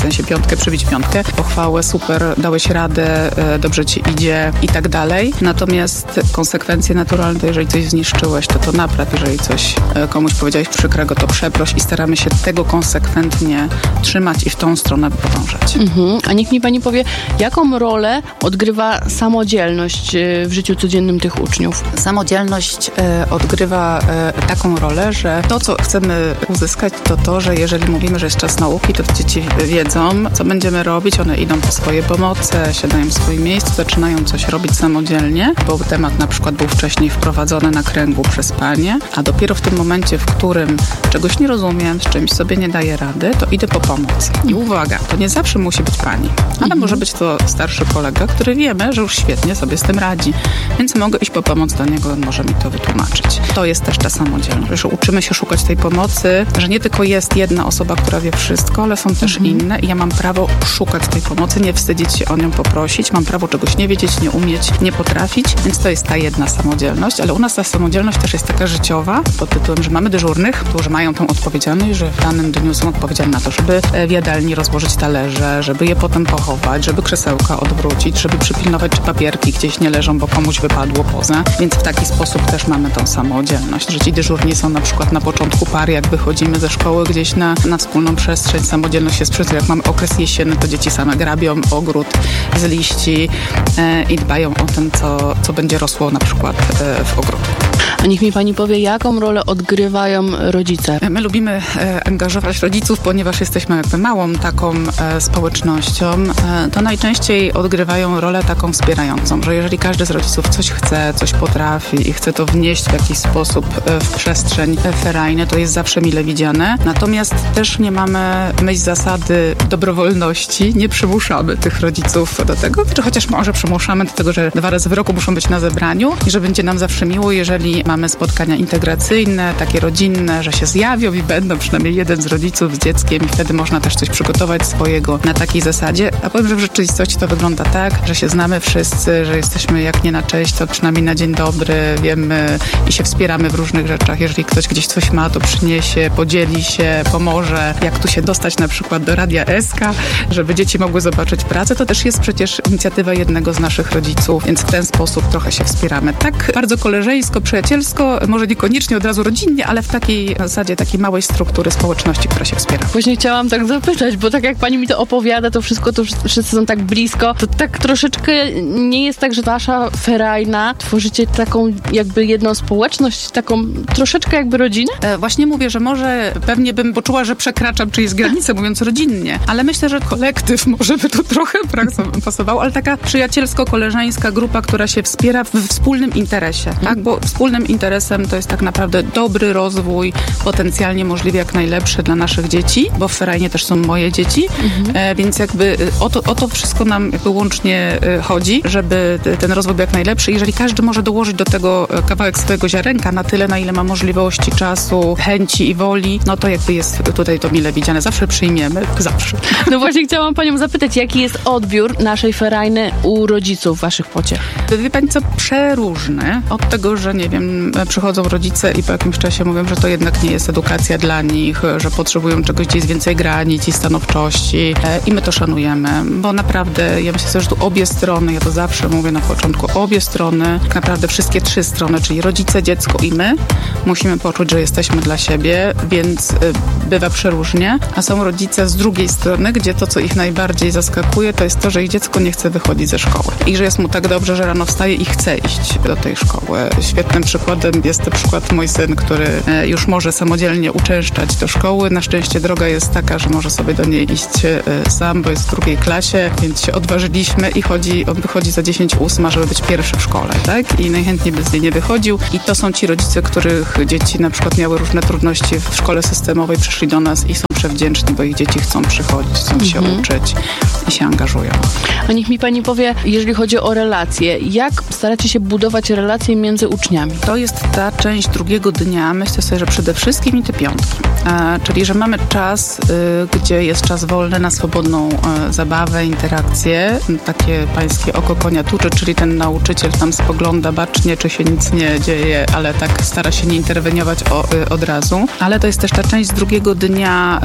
Speaker 5: sensie piątkę, przybić piątkę, pochwałę, super, dałeś radę, dobrze ci idzie i tak dalej. Natomiast konsekwencje naturalne, to jeżeli coś zniszczyłeś, to to napraw, jeżeli coś komuś powiedziałeś przykrego, to przeproś i staramy się tego konsekwentnie trzymać i w tą stronę podążać.
Speaker 2: Mhm. A niech mi pani powie, jaką rolę odgrywa samodzielność w życiu codziennym tych uczniów?
Speaker 5: Samodzielność e, odgrywa e, taką rolę, że to, co chcemy uzyskać, to to, że jeżeli mówimy, że jest czas nauki, to dzieci wiedzą, co będziemy robić, one idą po swoje pomoce, siadają w swoim miejscu, zaczynają coś robić samodzielnie, bo temat na przykład był wcześniej wprowadzony na kręgu przez panie, a dopiero w tym momencie, w którym czegoś nie rozumiem, z czymś sobie nie daję rady, to idę po pomoc. I uwaga, to nie zawsze musi być pani, ale mhm. może być to starszy kolega, który wiemy, że już świetnie sobie z tym radzi, więc mogę iść po pomoc do niego, on może mi to wytłumaczyć. To jest też ta samodzielność, że uczymy się szukać tej pomocy, że nie tylko jest jedna osoba, która wie wszystko, ale są też mhm. inne i ja mam prawo szukać tej pomocy, nie wstydzić się o nią poprosić, mam prawo czegoś nie wiedzieć, nie umieć, nie potrafić, więc to jest ta jedna samodzielność, ale u nas ta samodzielność też jest taka życiowa, pod tytułem, że mamy dyżurnych, którzy mają tą odpowiedzialność, że w danym dniu są odpowiedzialni na to, żeby w jadalni rozłożyć talerze, żeby je potem pochować, żeby krzesełka odwrócić, żeby przypilnować, czy papierki gdzieś nie leżą, bo komuś wypadło poza, więc w taki sposób też mamy tą samodzielność, że ci dyżurni są na przykład na początku pary, jak wychodzimy ze szkoły gdzieś na, na wspólną przestrzeń, samodzielność jest przy tym, jak mamy okres jesienny, to dzieci same grabią ogród z liści e, i dbają o tym, co, co będzie rosło na przykład e, w ogródku.
Speaker 2: A niech mi pani powie, jaką rolę odgrywają rodzice?
Speaker 5: My lubimy e, angażować rodziców, ponieważ jesteśmy jakby małą taką e, społecznością, e, to najczęściej odgrywają rolę taką wspierającą, że jeżeli każdy z rodziców coś chce, coś potrafi i chce to wnieść w jakiś sposób e, w przestrzeń ferajną, to jest zawsze mile widziane. Natomiast też nie mamy myśl zasady dobrowolności, nie przymuszamy tych rodziców do tego, czy chociaż może przymuszamy do tego, że dwa razy w roku muszą być na zebraniu i że będzie nam zawsze miło, jeżeli mamy spotkania integracyjne, takie rodzinne, że się zjawią i będą przynajmniej jeden z rodziców z dzieckiem i wtedy można też coś przygotować swojego na takiej zasadzie. A powiem, że w rzeczywistości to wygląda tak, że się znamy wszyscy, że jesteśmy jak nie na cześć, to przynajmniej na dzień dobry wiemy i się wspieramy w różnych rzeczach. Jeżeli ktoś gdzieś coś ma, to przyniesie, podzieli się, pomoże. Jak tu się dostać na przykład do Radia S K, żeby dzieci mogły zobaczyć pracę, to też jest przecież inicjatywa jednego z naszych rodziców, więc w ten sposób trochę się wspieramy. Tak bardzo koleżeńsko, przyjacielsko, może niekoniecznie od razu rodzinnie, ale w takiej zasadzie takiej małej struktury społeczności, która się wspiera.
Speaker 2: Właśnie chciałam tak zapytać, bo tak jak pani mi to opowiada, to wszystko, to wszyscy są tak blisko, to tak troszeczkę nie jest tak, że wasza ferajna tworzycie taką jakby jedną społeczność, taką troszeczkę jakby rodzinę?
Speaker 5: E, właśnie mówię, że może pewnie bym poczuła, że przekraczam czyjeś granice, mówiąc rodzinnie, ale myślę, że kolektyw może by tu trochę pasował, ale taka przyjacielsko-koleżeńska grupa, która się wspiera w wspólnym interesie, tak? Mhm. Bo wspólnym interesem to jest tak naprawdę dobry rozwój, potencjalnie możliwie jak najlepszy dla naszych dzieci, bo w ferajnie też są moje dzieci, mhm. e, więc jakby o to, o to wszystko nam jakby łącznie chodzi, żeby ten rozwój był jak najlepszy. Jeżeli każdy może dołożyć do tego kawałek swojego ziarenka na tyle, na ile ma możliwości, czasu, chęci i woli, no to jakby jest tutaj to mile widziane. Zawsze przyjmiemy, zawsze.
Speaker 2: No właśnie chciałam panią zapytać, jaki jest odbiór naszej ferajny u rodziców waszych pociech?
Speaker 5: Wie pani co, przeróżny. Od tego, że nie wiem, przychodzą rodzice i po jakimś czasie mówią, że to jednak nie jest edukacja dla nich, że potrzebują czegoś, gdzie jest więcej granic i stanowczości i my to szanujemy, bo naprawdę ja myślę, że tu obie strony, ja to zawsze mówię na początku, obie strony, tak naprawdę wszystkie trzy strony, czyli rodzice, dziecko i my, musimy poczuć, że jesteśmy dla siebie, więc bywa przeróżnie, a są rodzice z drugiej strony, gdzie to, co ich najbardziej zaskakuje, to jest to, że ich dziecko nie chce wychodzić ze szkoły i że jest mu tak dobrze, że rano wstaje i chce iść do tej szkoły. Świetnym przykładem jest na przykład mój syn, który już może samodzielnie uczęszczać do szkoły. Na szczęście droga jest taka, że może sobie do niej iść sam, bo jest w drugiej klasie, więc się odważyliśmy i chodzi, on wychodzi za dziesięć ósma, żeby być pierwszy w szkole, tak? I najchętniej by z niej nie wychodził. I to są ci rodzice, których dzieci na przykład miały różne trudności w szkole systemowej, przyszli do nas i są przewdzięczni, bo ich dzieci chcą przychodzić, chcą mhm. się uczyć i się angażują.
Speaker 2: A niech mi pani powie, jeżeli chodzi o relacje, jak staracie się budować relacje między uczniami?
Speaker 5: To jest ta część drugiego dnia, myślę sobie, że przede wszystkim i te piątki. E, czyli, że mamy czas, y, gdzie jest czas wolny na swobodną y, zabawę, interakcje, takie pańskie oko konia tuczy, czyli ten nauczyciel tam spogląda bacznie, czy się nic nie dzieje, ale tak stara się nie interweniować o, y, od razu. Ale to jest też ta część z drugiego dnia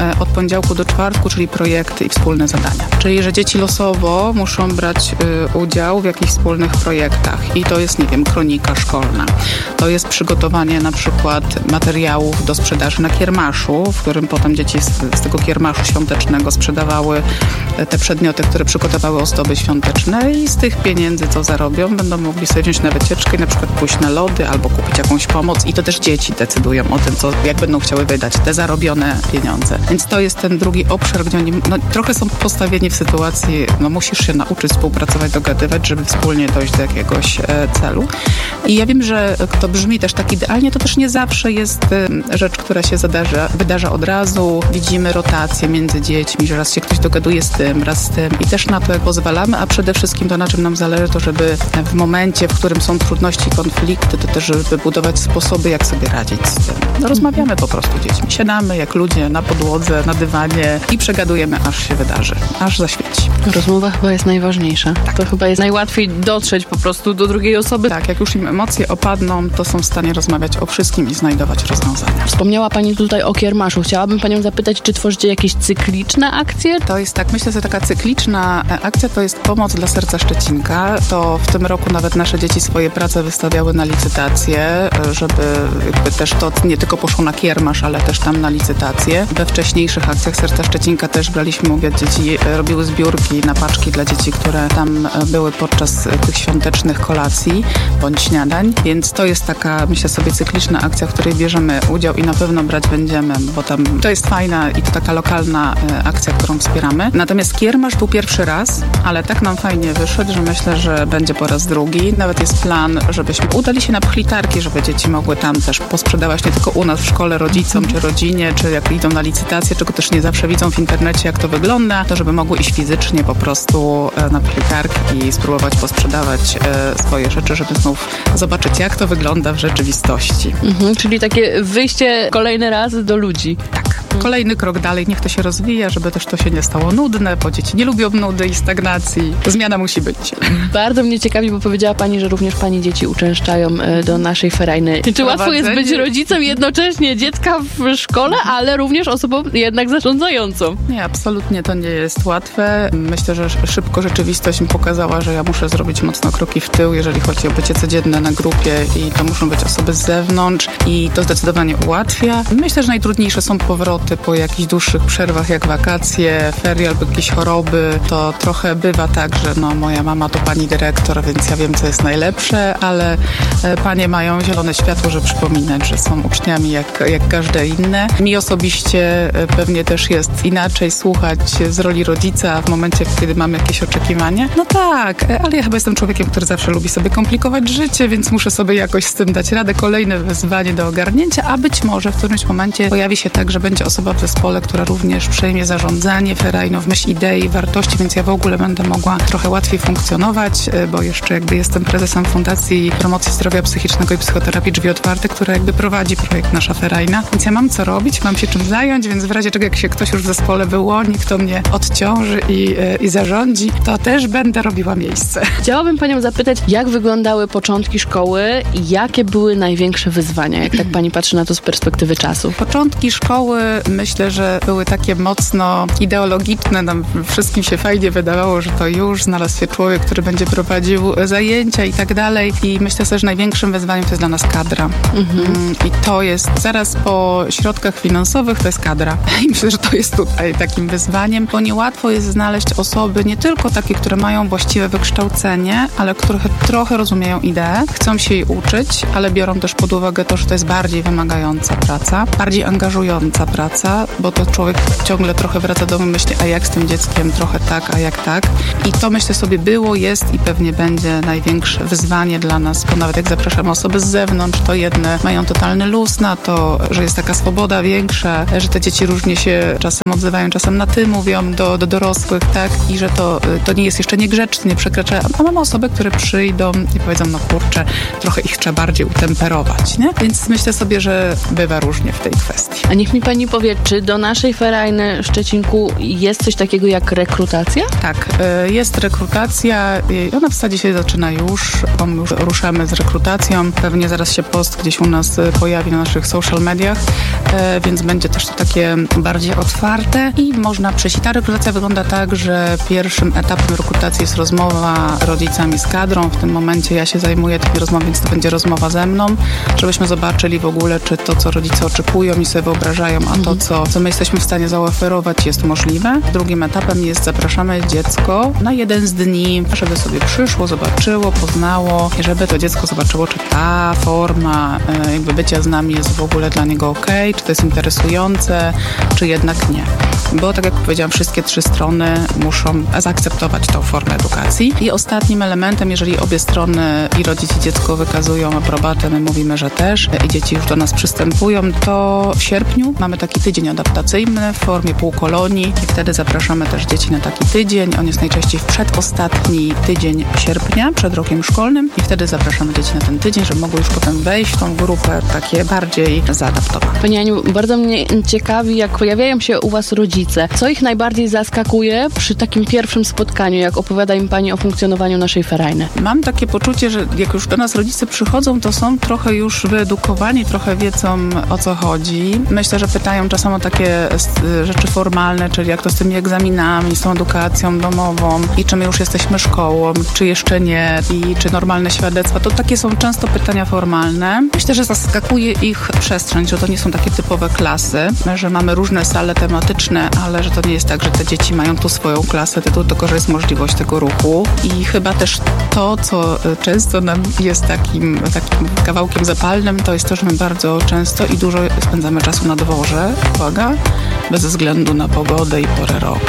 Speaker 5: od poniedziałku do czwartku, czyli projekty i wspólne zadania. Czyli, że dzieci losowo muszą brać y, udział w jakichś wspólnych projektach i to jest, nie wiem, kronika szkolna. To jest przygotowanie na przykład materiałów do sprzedaży na kiermaszu, w którym potem dzieci z, z tego kiermaszu świątecznego sprzedawały te przedmioty, które przygotowały ozdoby świąteczne i z tych pieniędzy, co zarobią, będą mogli sobie wziąć na wycieczkę i na przykład pójść na lody albo kupić jakąś pomoc i to też dzieci decydują o tym, co, jak będą chciały wydać te zarobione pieniądze. Więc to jest ten drugi obszar, gdzie oni no, trochę są postawieni w sytuacji, no musisz się nauczyć współpracować, dogadywać, żeby wspólnie dojść do jakiegoś e, celu. I ja wiem, że to brzmi też tak idealnie, to też nie zawsze jest e, rzecz, która się zadarza, wydarza od razu. Widzimy rotację między dziećmi, że raz się ktoś dogaduje z tym, raz z tym i też na to pozwalamy, a przede wszystkim to, na czym nam zależy, to żeby w momencie, w którym są trudności, konflikty, to też żeby budować sposoby, jak sobie radzić z tym. No, rozmawiamy po prostu z dziećmi. Siadamy jak ludzie na podłodze, na dywanie i przegadujemy, aż się wydarzy, aż zaświeci.
Speaker 2: Rozmowa chyba jest najważniejsza. Tak. To chyba jest najłatwiej dotrzeć po prostu do drugiej osoby.
Speaker 5: Tak, jak już im emocje opadną, to są w stanie rozmawiać o wszystkim i znajdować rozwiązania.
Speaker 2: Wspomniała Pani tutaj o kiermaszu. Chciałabym Panią zapytać, czy tworzycie jakieś cykliczne akcje?
Speaker 5: To jest tak, myślę, że taka cykliczna akcja to jest pomoc dla Serca Szczecinka. To w tym roku nawet nasze dzieci swoje prace wystawiały na licytację, żeby jakby też to nie tylko poszło na kiermasz, ale też tam na licytację. We wcześniejszych akcjach Serca Szczecinka też braliśmy udział, dzieci robiły zbiórki na paczki dla dzieci, które tam były podczas tych świątecznych kolacji bądź śniadań, więc to jest taka, myślę sobie, cykliczna akcja, w której bierzemy udział i na pewno brać będziemy, bo tam to jest fajna i to taka lokalna akcja, którą wspieramy. Natomiast kiermasz był pierwszy raz, ale tak nam fajnie wyszedł, że myślę, że będzie po raz drugi. Nawet jest plan, żebyśmy udali się na pchlitarki, żeby dzieci mogły tam też posprzedawać nie tylko u nas w szkole rodzicom czy rodzinie, czy jak idą na licytację, czego też nie zawsze widzą w internecie, jak to wygląda, to żeby mogły iść fizycznie po prostu na pchlitarki i spróbować posprzedawać swoje rzeczy, żeby znów zobaczyć, jak to wygląda w rzeczywistości.
Speaker 2: Mhm, czyli takie wyjście kolejny raz do ludzi.
Speaker 5: Tak. Kolejny krok dalej, niech to się rozwija, żeby też to się nie stało nudne, bo dzieci nie lubią nudy i stagnacji. Zmiana musi być.
Speaker 2: Bardzo mnie ciekawi, bo powiedziała Pani, że również Pani dzieci uczęszczają do naszej ferajny. Czy łatwo jest być rodzicem jednocześnie dziecka w szkole, ale również osobą jednak zarządzającą?
Speaker 5: Nie, absolutnie to nie jest łatwe. Myślę, że szybko rzeczywistość mi pokazała, że ja muszę zrobić mocno kroki w tył, jeżeli chodzi o bycie codzienne na grupie i to muszą być osoby z zewnątrz i to zdecydowanie ułatwia. Myślę, że najtrudniejsze są powroty po jakichś dłuższych przerwach, jak wakacje, ferie albo jakieś choroby. To trochę bywa tak, że no, moja mama to pani dyrektor, więc ja wiem, co jest najlepsze, ale panie mają zielone światło, żeby przypominać, że są uczniami jak, jak każde inne. Mi osobiście pewnie też jest inaczej słuchać z roli rodzica w momencie, kiedy mam jakieś oczekiwania. No tak, ale ja chyba jestem człowiekiem, który zawsze lubi sobie komplikować życie, więc muszę sobie jakoś z tym dać radę. Kolejne wyzwanie do ogarnięcia, a być może w którymś momencie pojawi się tak, że będzie osoba w zespole, która również przejmie zarządzanie ferajną w myśl idei, wartości, więc ja w ogóle będę mogła trochę łatwiej funkcjonować, bo jeszcze jakby jestem prezesem Fundacji Promocji Zdrowia Psychicznego i Psychoterapii Drzwi Otwarte, która jakby prowadzi projekt Nasza Ferajna. Więc ja mam co robić, mam się czym zająć, więc w razie czego jak się ktoś już w zespole wyłoni, kto mnie odciąży i, i zarządzi, to też będę robiła miejsce.
Speaker 2: Chciałabym Panią zapytać, jak wyglądały początki szkoły i jakie były największe wyzwania, jak tak Pani patrzy na to z perspektywy czasu?
Speaker 5: Początki szkoły myślę, że były takie mocno ideologiczne. Nam wszystkim się fajnie wydawało, że to już znalazł się człowiek, który będzie prowadził zajęcia i tak dalej. I myślę sobie, że największym wyzwaniem to jest dla nas kadra. Mhm. I to jest zaraz po środkach finansowych, to jest kadra. I myślę, że to jest tutaj takim wyzwaniem, bo niełatwo jest znaleźć osoby, nie tylko takie, które mają właściwe wykształcenie, ale które trochę rozumieją ideę, chcą się jej uczyć, ale biorą też pod uwagę to, że to jest bardziej wymagająca praca, bardziej angażująca praca, bo to człowiek ciągle trochę wraca do domu i myśli, a jak z tym dzieckiem, trochę tak, a jak tak. I to myślę sobie było, jest i pewnie będzie największe wyzwanie dla nas, bo nawet jak zapraszamy osoby z zewnątrz, to jedne mają totalny luz na to, że jest taka swoboda większa, że te dzieci różnie się czasem odzywają, czasem na ty mówią do, do dorosłych, tak, i że to, to nie jest jeszcze niegrzeczne, nie przekracza, a mamy osoby, które przyjdą i powiedzą, no kurczę, trochę ich trzeba bardziej utemperować, nie? Więc myślę sobie, że bywa różnie w tej kwestii.
Speaker 2: A niech mi Pani powie, czy do naszej ferajny w Szczecinku jest coś takiego jak rekrutacja?
Speaker 5: Tak, jest rekrutacja. Ona w zasadzie się zaczyna już. Już ruszamy z rekrutacją. Pewnie zaraz się post gdzieś u nas pojawi na naszych social mediach. więc będzie też to takie bardziej otwarte i można przejść. Ta rekrutacja wygląda tak, że pierwszym etapem rekrutacji jest rozmowa rodzicami z kadrą. W tym momencie ja się zajmuję tymi rozmowami, więc to będzie rozmowa ze mną, żebyśmy zobaczyli w ogóle, czy to, co rodzice oczekują i sobie wyobrażają, a to, co, co my jesteśmy w stanie zaoferować, jest możliwe. Drugim etapem jest zapraszamy dziecko na jeden z dni, żeby sobie przyszło, zobaczyło, poznało i żeby to dziecko zobaczyło, czy ta forma jakby bycia z nami jest w ogóle dla niego okej, czy to jest interesujące, czy jednak nie. Bo tak jak powiedziałam, wszystkie trzy strony muszą zaakceptować tą formę edukacji. I ostatnim elementem, jeżeli obie strony, i rodzic i dziecko, wykazują aprobatę, my mówimy, że też i dzieci już do nas przystępują, to w sierpniu mamy taki tydzień adaptacyjny w formie półkolonii i wtedy zapraszamy też dzieci na taki tydzień. On jest najczęściej w przedostatni tydzień sierpnia, przed rokiem szkolnym i wtedy zapraszamy dzieci na ten tydzień, żeby mogły już potem wejść w tą grupę takie bardziej zaadaptowane.
Speaker 2: Pani Aniu, bardzo mnie ciekawi, jak pojawiają się u Was rodzice. Co ich najbardziej zaskakuje przy takim pierwszym spotkaniu, jak opowiada im Pani o funkcjonowaniu naszej Ferajny?
Speaker 5: Mam takie poczucie, że jak już do nas rodzice przychodzą, to są trochę już wyedukowani, trochę wiedzą, o co chodzi. Myślę, że pytają czasem o takie rzeczy formalne, czyli jak to z tymi egzaminami, z tą edukacją domową i czy my już jesteśmy szkołą, czy jeszcze nie i czy normalne świadectwa. To takie są często pytania formalne. Myślę, że zaskakuje ich przestrzeń, że to nie są takie typowe klasy, że mamy różne sale tematyczne, ale że to nie jest tak, że te dzieci mają tu swoją klasę, tylko że jest możliwość tego ruchu. I chyba też to, co często nam jest takim, takim kawałkiem zapalnym, to jest to, że my bardzo często i dużo spędzamy czasu na dworze, uwaga, bez względu na pogodę i porę roku.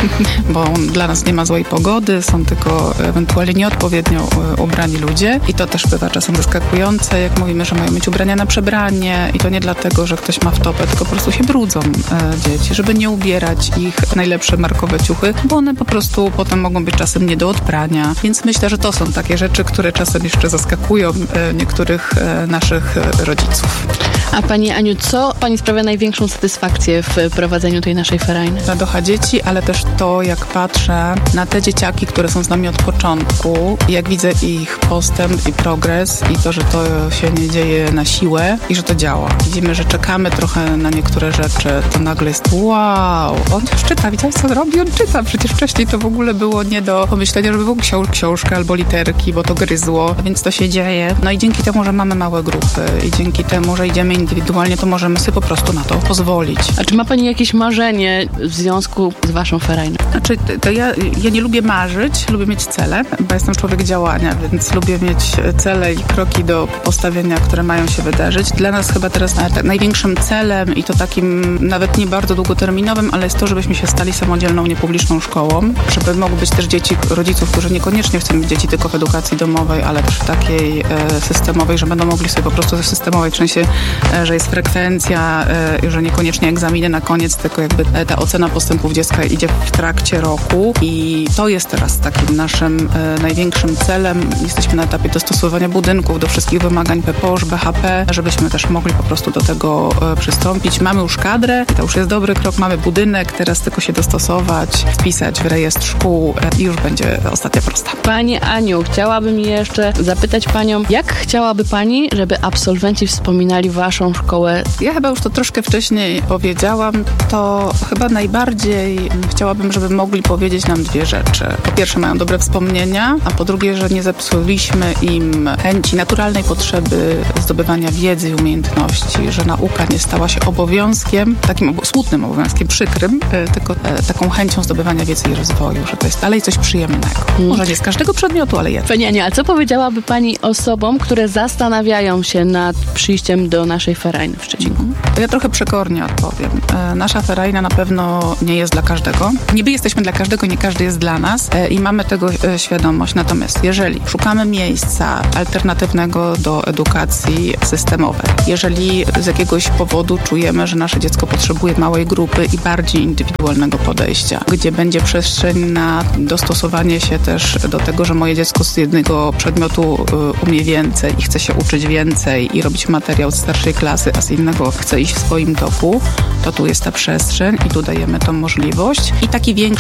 Speaker 5: Bo dla nas nie ma złej pogody, są tylko ewentualnie nieodpowiednio ubrani ludzie i to też bywa czasem zaskakujące, jak mówimy, że mają mieć ubrania na przebranie i to nie dlatego, że ktoś ma wtopę, tylko po prostu się brudzą e, dzieci, żeby nie ubierać ich w najlepsze markowe ciuchy, bo one po prostu potem mogą być czasem nie do odprania, więc myślę, że to są takie rzeczy, które czasem jeszcze zaskakują e, niektórych e, naszych e, rodziców.
Speaker 2: A Pani Aniu, co Pani sprawia największą satysfakcję w prowadzeniu tej naszej Ferajny?
Speaker 5: Radocha dzieci, ale też to, jak patrzę na te dzieciaki, które są z nami od początku, jak widzę ich postęp i progres i to, że to się nie dzieje na siłę i że to działa. Widzimy, że czekamy trochę na niektóre rzeczy, to nagle jest wow, on już czyta, widziałeś co robi? On czyta. Przecież wcześniej to w ogóle było nie do pomyślenia, żeby był książ- książkę albo literki, bo to gryzło, więc to się dzieje. No i dzięki temu, że mamy małe grupy i dzięki temu, że idziemy indywidualnie, to możemy sobie po prostu na to pozwolić.
Speaker 2: A czy ma Pani jakieś marzenie w związku z Waszą Ferajną?
Speaker 5: Znaczy, to ja, ja nie lubię marzyć, lubię mieć cele, bo jestem człowiek działania, więc lubię mieć cele i kroki do postawienia, które mają się wydarzyć. Dla nas chyba teraz największym celem i to takim nawet nie bardzo długoterminowym, ale jest to, żebyśmy się stali samodzielną, niepubliczną szkołą, żeby mogły być też dzieci rodziców, którzy niekoniecznie chcą mieć dzieci tylko w edukacji domowej, ale też takiej e, systemowej, że będą mogli sobie po prostu ze systemowej, w sensie, e, że jest frekwencja, e, że niekoniecznie egzaminy na koniec, tylko jakby e, ta ocena postępów dziecka idzie w trakcie roku i to jest teraz takim naszym e, największym celem. Jesteśmy na etapie dostosowania budynków do wszystkich wymagań P P O Sz, B H P, żebyśmy też mogli po prostu do tego e, przystąpić. Mamy już kadrę i to już jest dobry krok, mamy budynek, teraz tylko się dostosować, wpisać w rejestr szkół e, i już będzie ostatnia prosta.
Speaker 2: Pani Aniu, chciałabym jeszcze zapytać Panią, jak chciałaby Pani, żeby absolwenci wspominali Waszą szkołę?
Speaker 5: Ja chyba już to troszkę wcześniej powiedziałam, to chyba najbardziej chciałabym, żeby mogli powiedzieć nam dwie rzeczy. Po pierwsze, mają dobre wspomnienia, a po drugie, że nie zepsuliśmy im chęci, naturalnej potrzeby zdobywania wiedzy i umiejętności, że nauka nie stała się obowiązkiem, takim ob- smutnym obowiązkiem, przykrym, e, tylko e, taką chęcią zdobywania wiedzy i rozwoju, że to jest dalej coś przyjemnego. Hmm. Może nie z każdego przedmiotu, ale jednak.
Speaker 2: Pani Aniu, a co powiedziałaby Pani osobom, które zastanawiają się nad przyjściem do naszej Ferajny w Szczecinku?
Speaker 5: Hmm. Ja trochę przekornie odpowiem. E, nasza Ferajna na pewno nie jest dla każdego. Niby jesteśmy dla każdego, nie każdy jest dla nas e, i mamy tego e, świadomość. Natomiast jeżeli szukamy miejsca alternatywnego do edukacji systemowej, jeżeli z jakiegoś powodu czujemy, że nasze dziecko potrzebuje małej grupy i bardziej indywidualnego podejścia, gdzie będzie przestrzeń na dostosowanie się też do tego, że moje dziecko z jednego przedmiotu y, umie więcej i chce się uczyć więcej i robić materiał z starszej klasy, a z innego chce iść w swoim toku, to tu jest ta przestrzeń i tu dajemy tą możliwość. I taki większy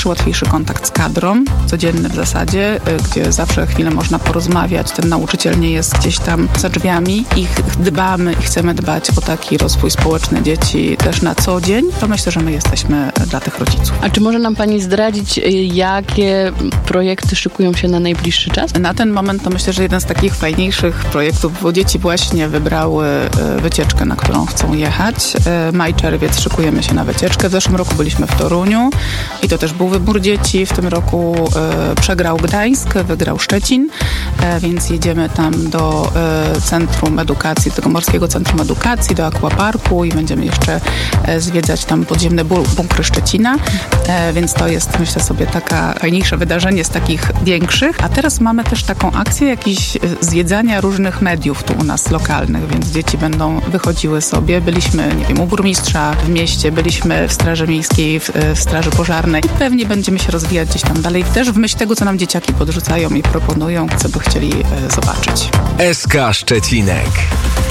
Speaker 5: większy, łatwiejszy kontakt z kadrą, codzienny w zasadzie, gdzie zawsze chwilę można porozmawiać. Ten nauczyciel nie jest gdzieś tam za drzwiami i dbamy i chcemy dbać o taki rozwój społeczny dzieci też na co dzień. To myślę, że my jesteśmy dla tych rodziców.
Speaker 2: A czy może nam Pani zdradzić, jakie projekty szykują się na najbliższy czas?
Speaker 5: Na ten moment to myślę, że jeden z takich fajniejszych projektów, bo dzieci właśnie wybrały wycieczkę, na którą chcą jechać. Maj, czerwiec szykujemy się na wycieczkę. W zeszłym roku byliśmy w Toruniu i to też był wybór dzieci. W tym roku e, przegrał Gdańsk, wygrał Szczecin, e, więc jedziemy tam do e, Centrum Edukacji, tego Morskiego Centrum Edukacji, do Aquaparku i będziemy jeszcze e, zwiedzać tam podziemne bunkry Szczecina, e, więc to jest, myślę sobie, taka fajniejsze wydarzenie z takich większych. A teraz mamy też taką akcję jakichś zwiedzania różnych mediów tu u nas lokalnych, więc dzieci będą wychodziły sobie. Byliśmy, nie wiem, u burmistrza w mieście, byliśmy w Straży Miejskiej, w, w Straży Pożarnej i pewnie będziemy się rozwijać gdzieś tam dalej, też w myśl tego, co nam dzieciaki podrzucają i proponują, co by chcieli e, zobaczyć.
Speaker 1: S K Szczecinek.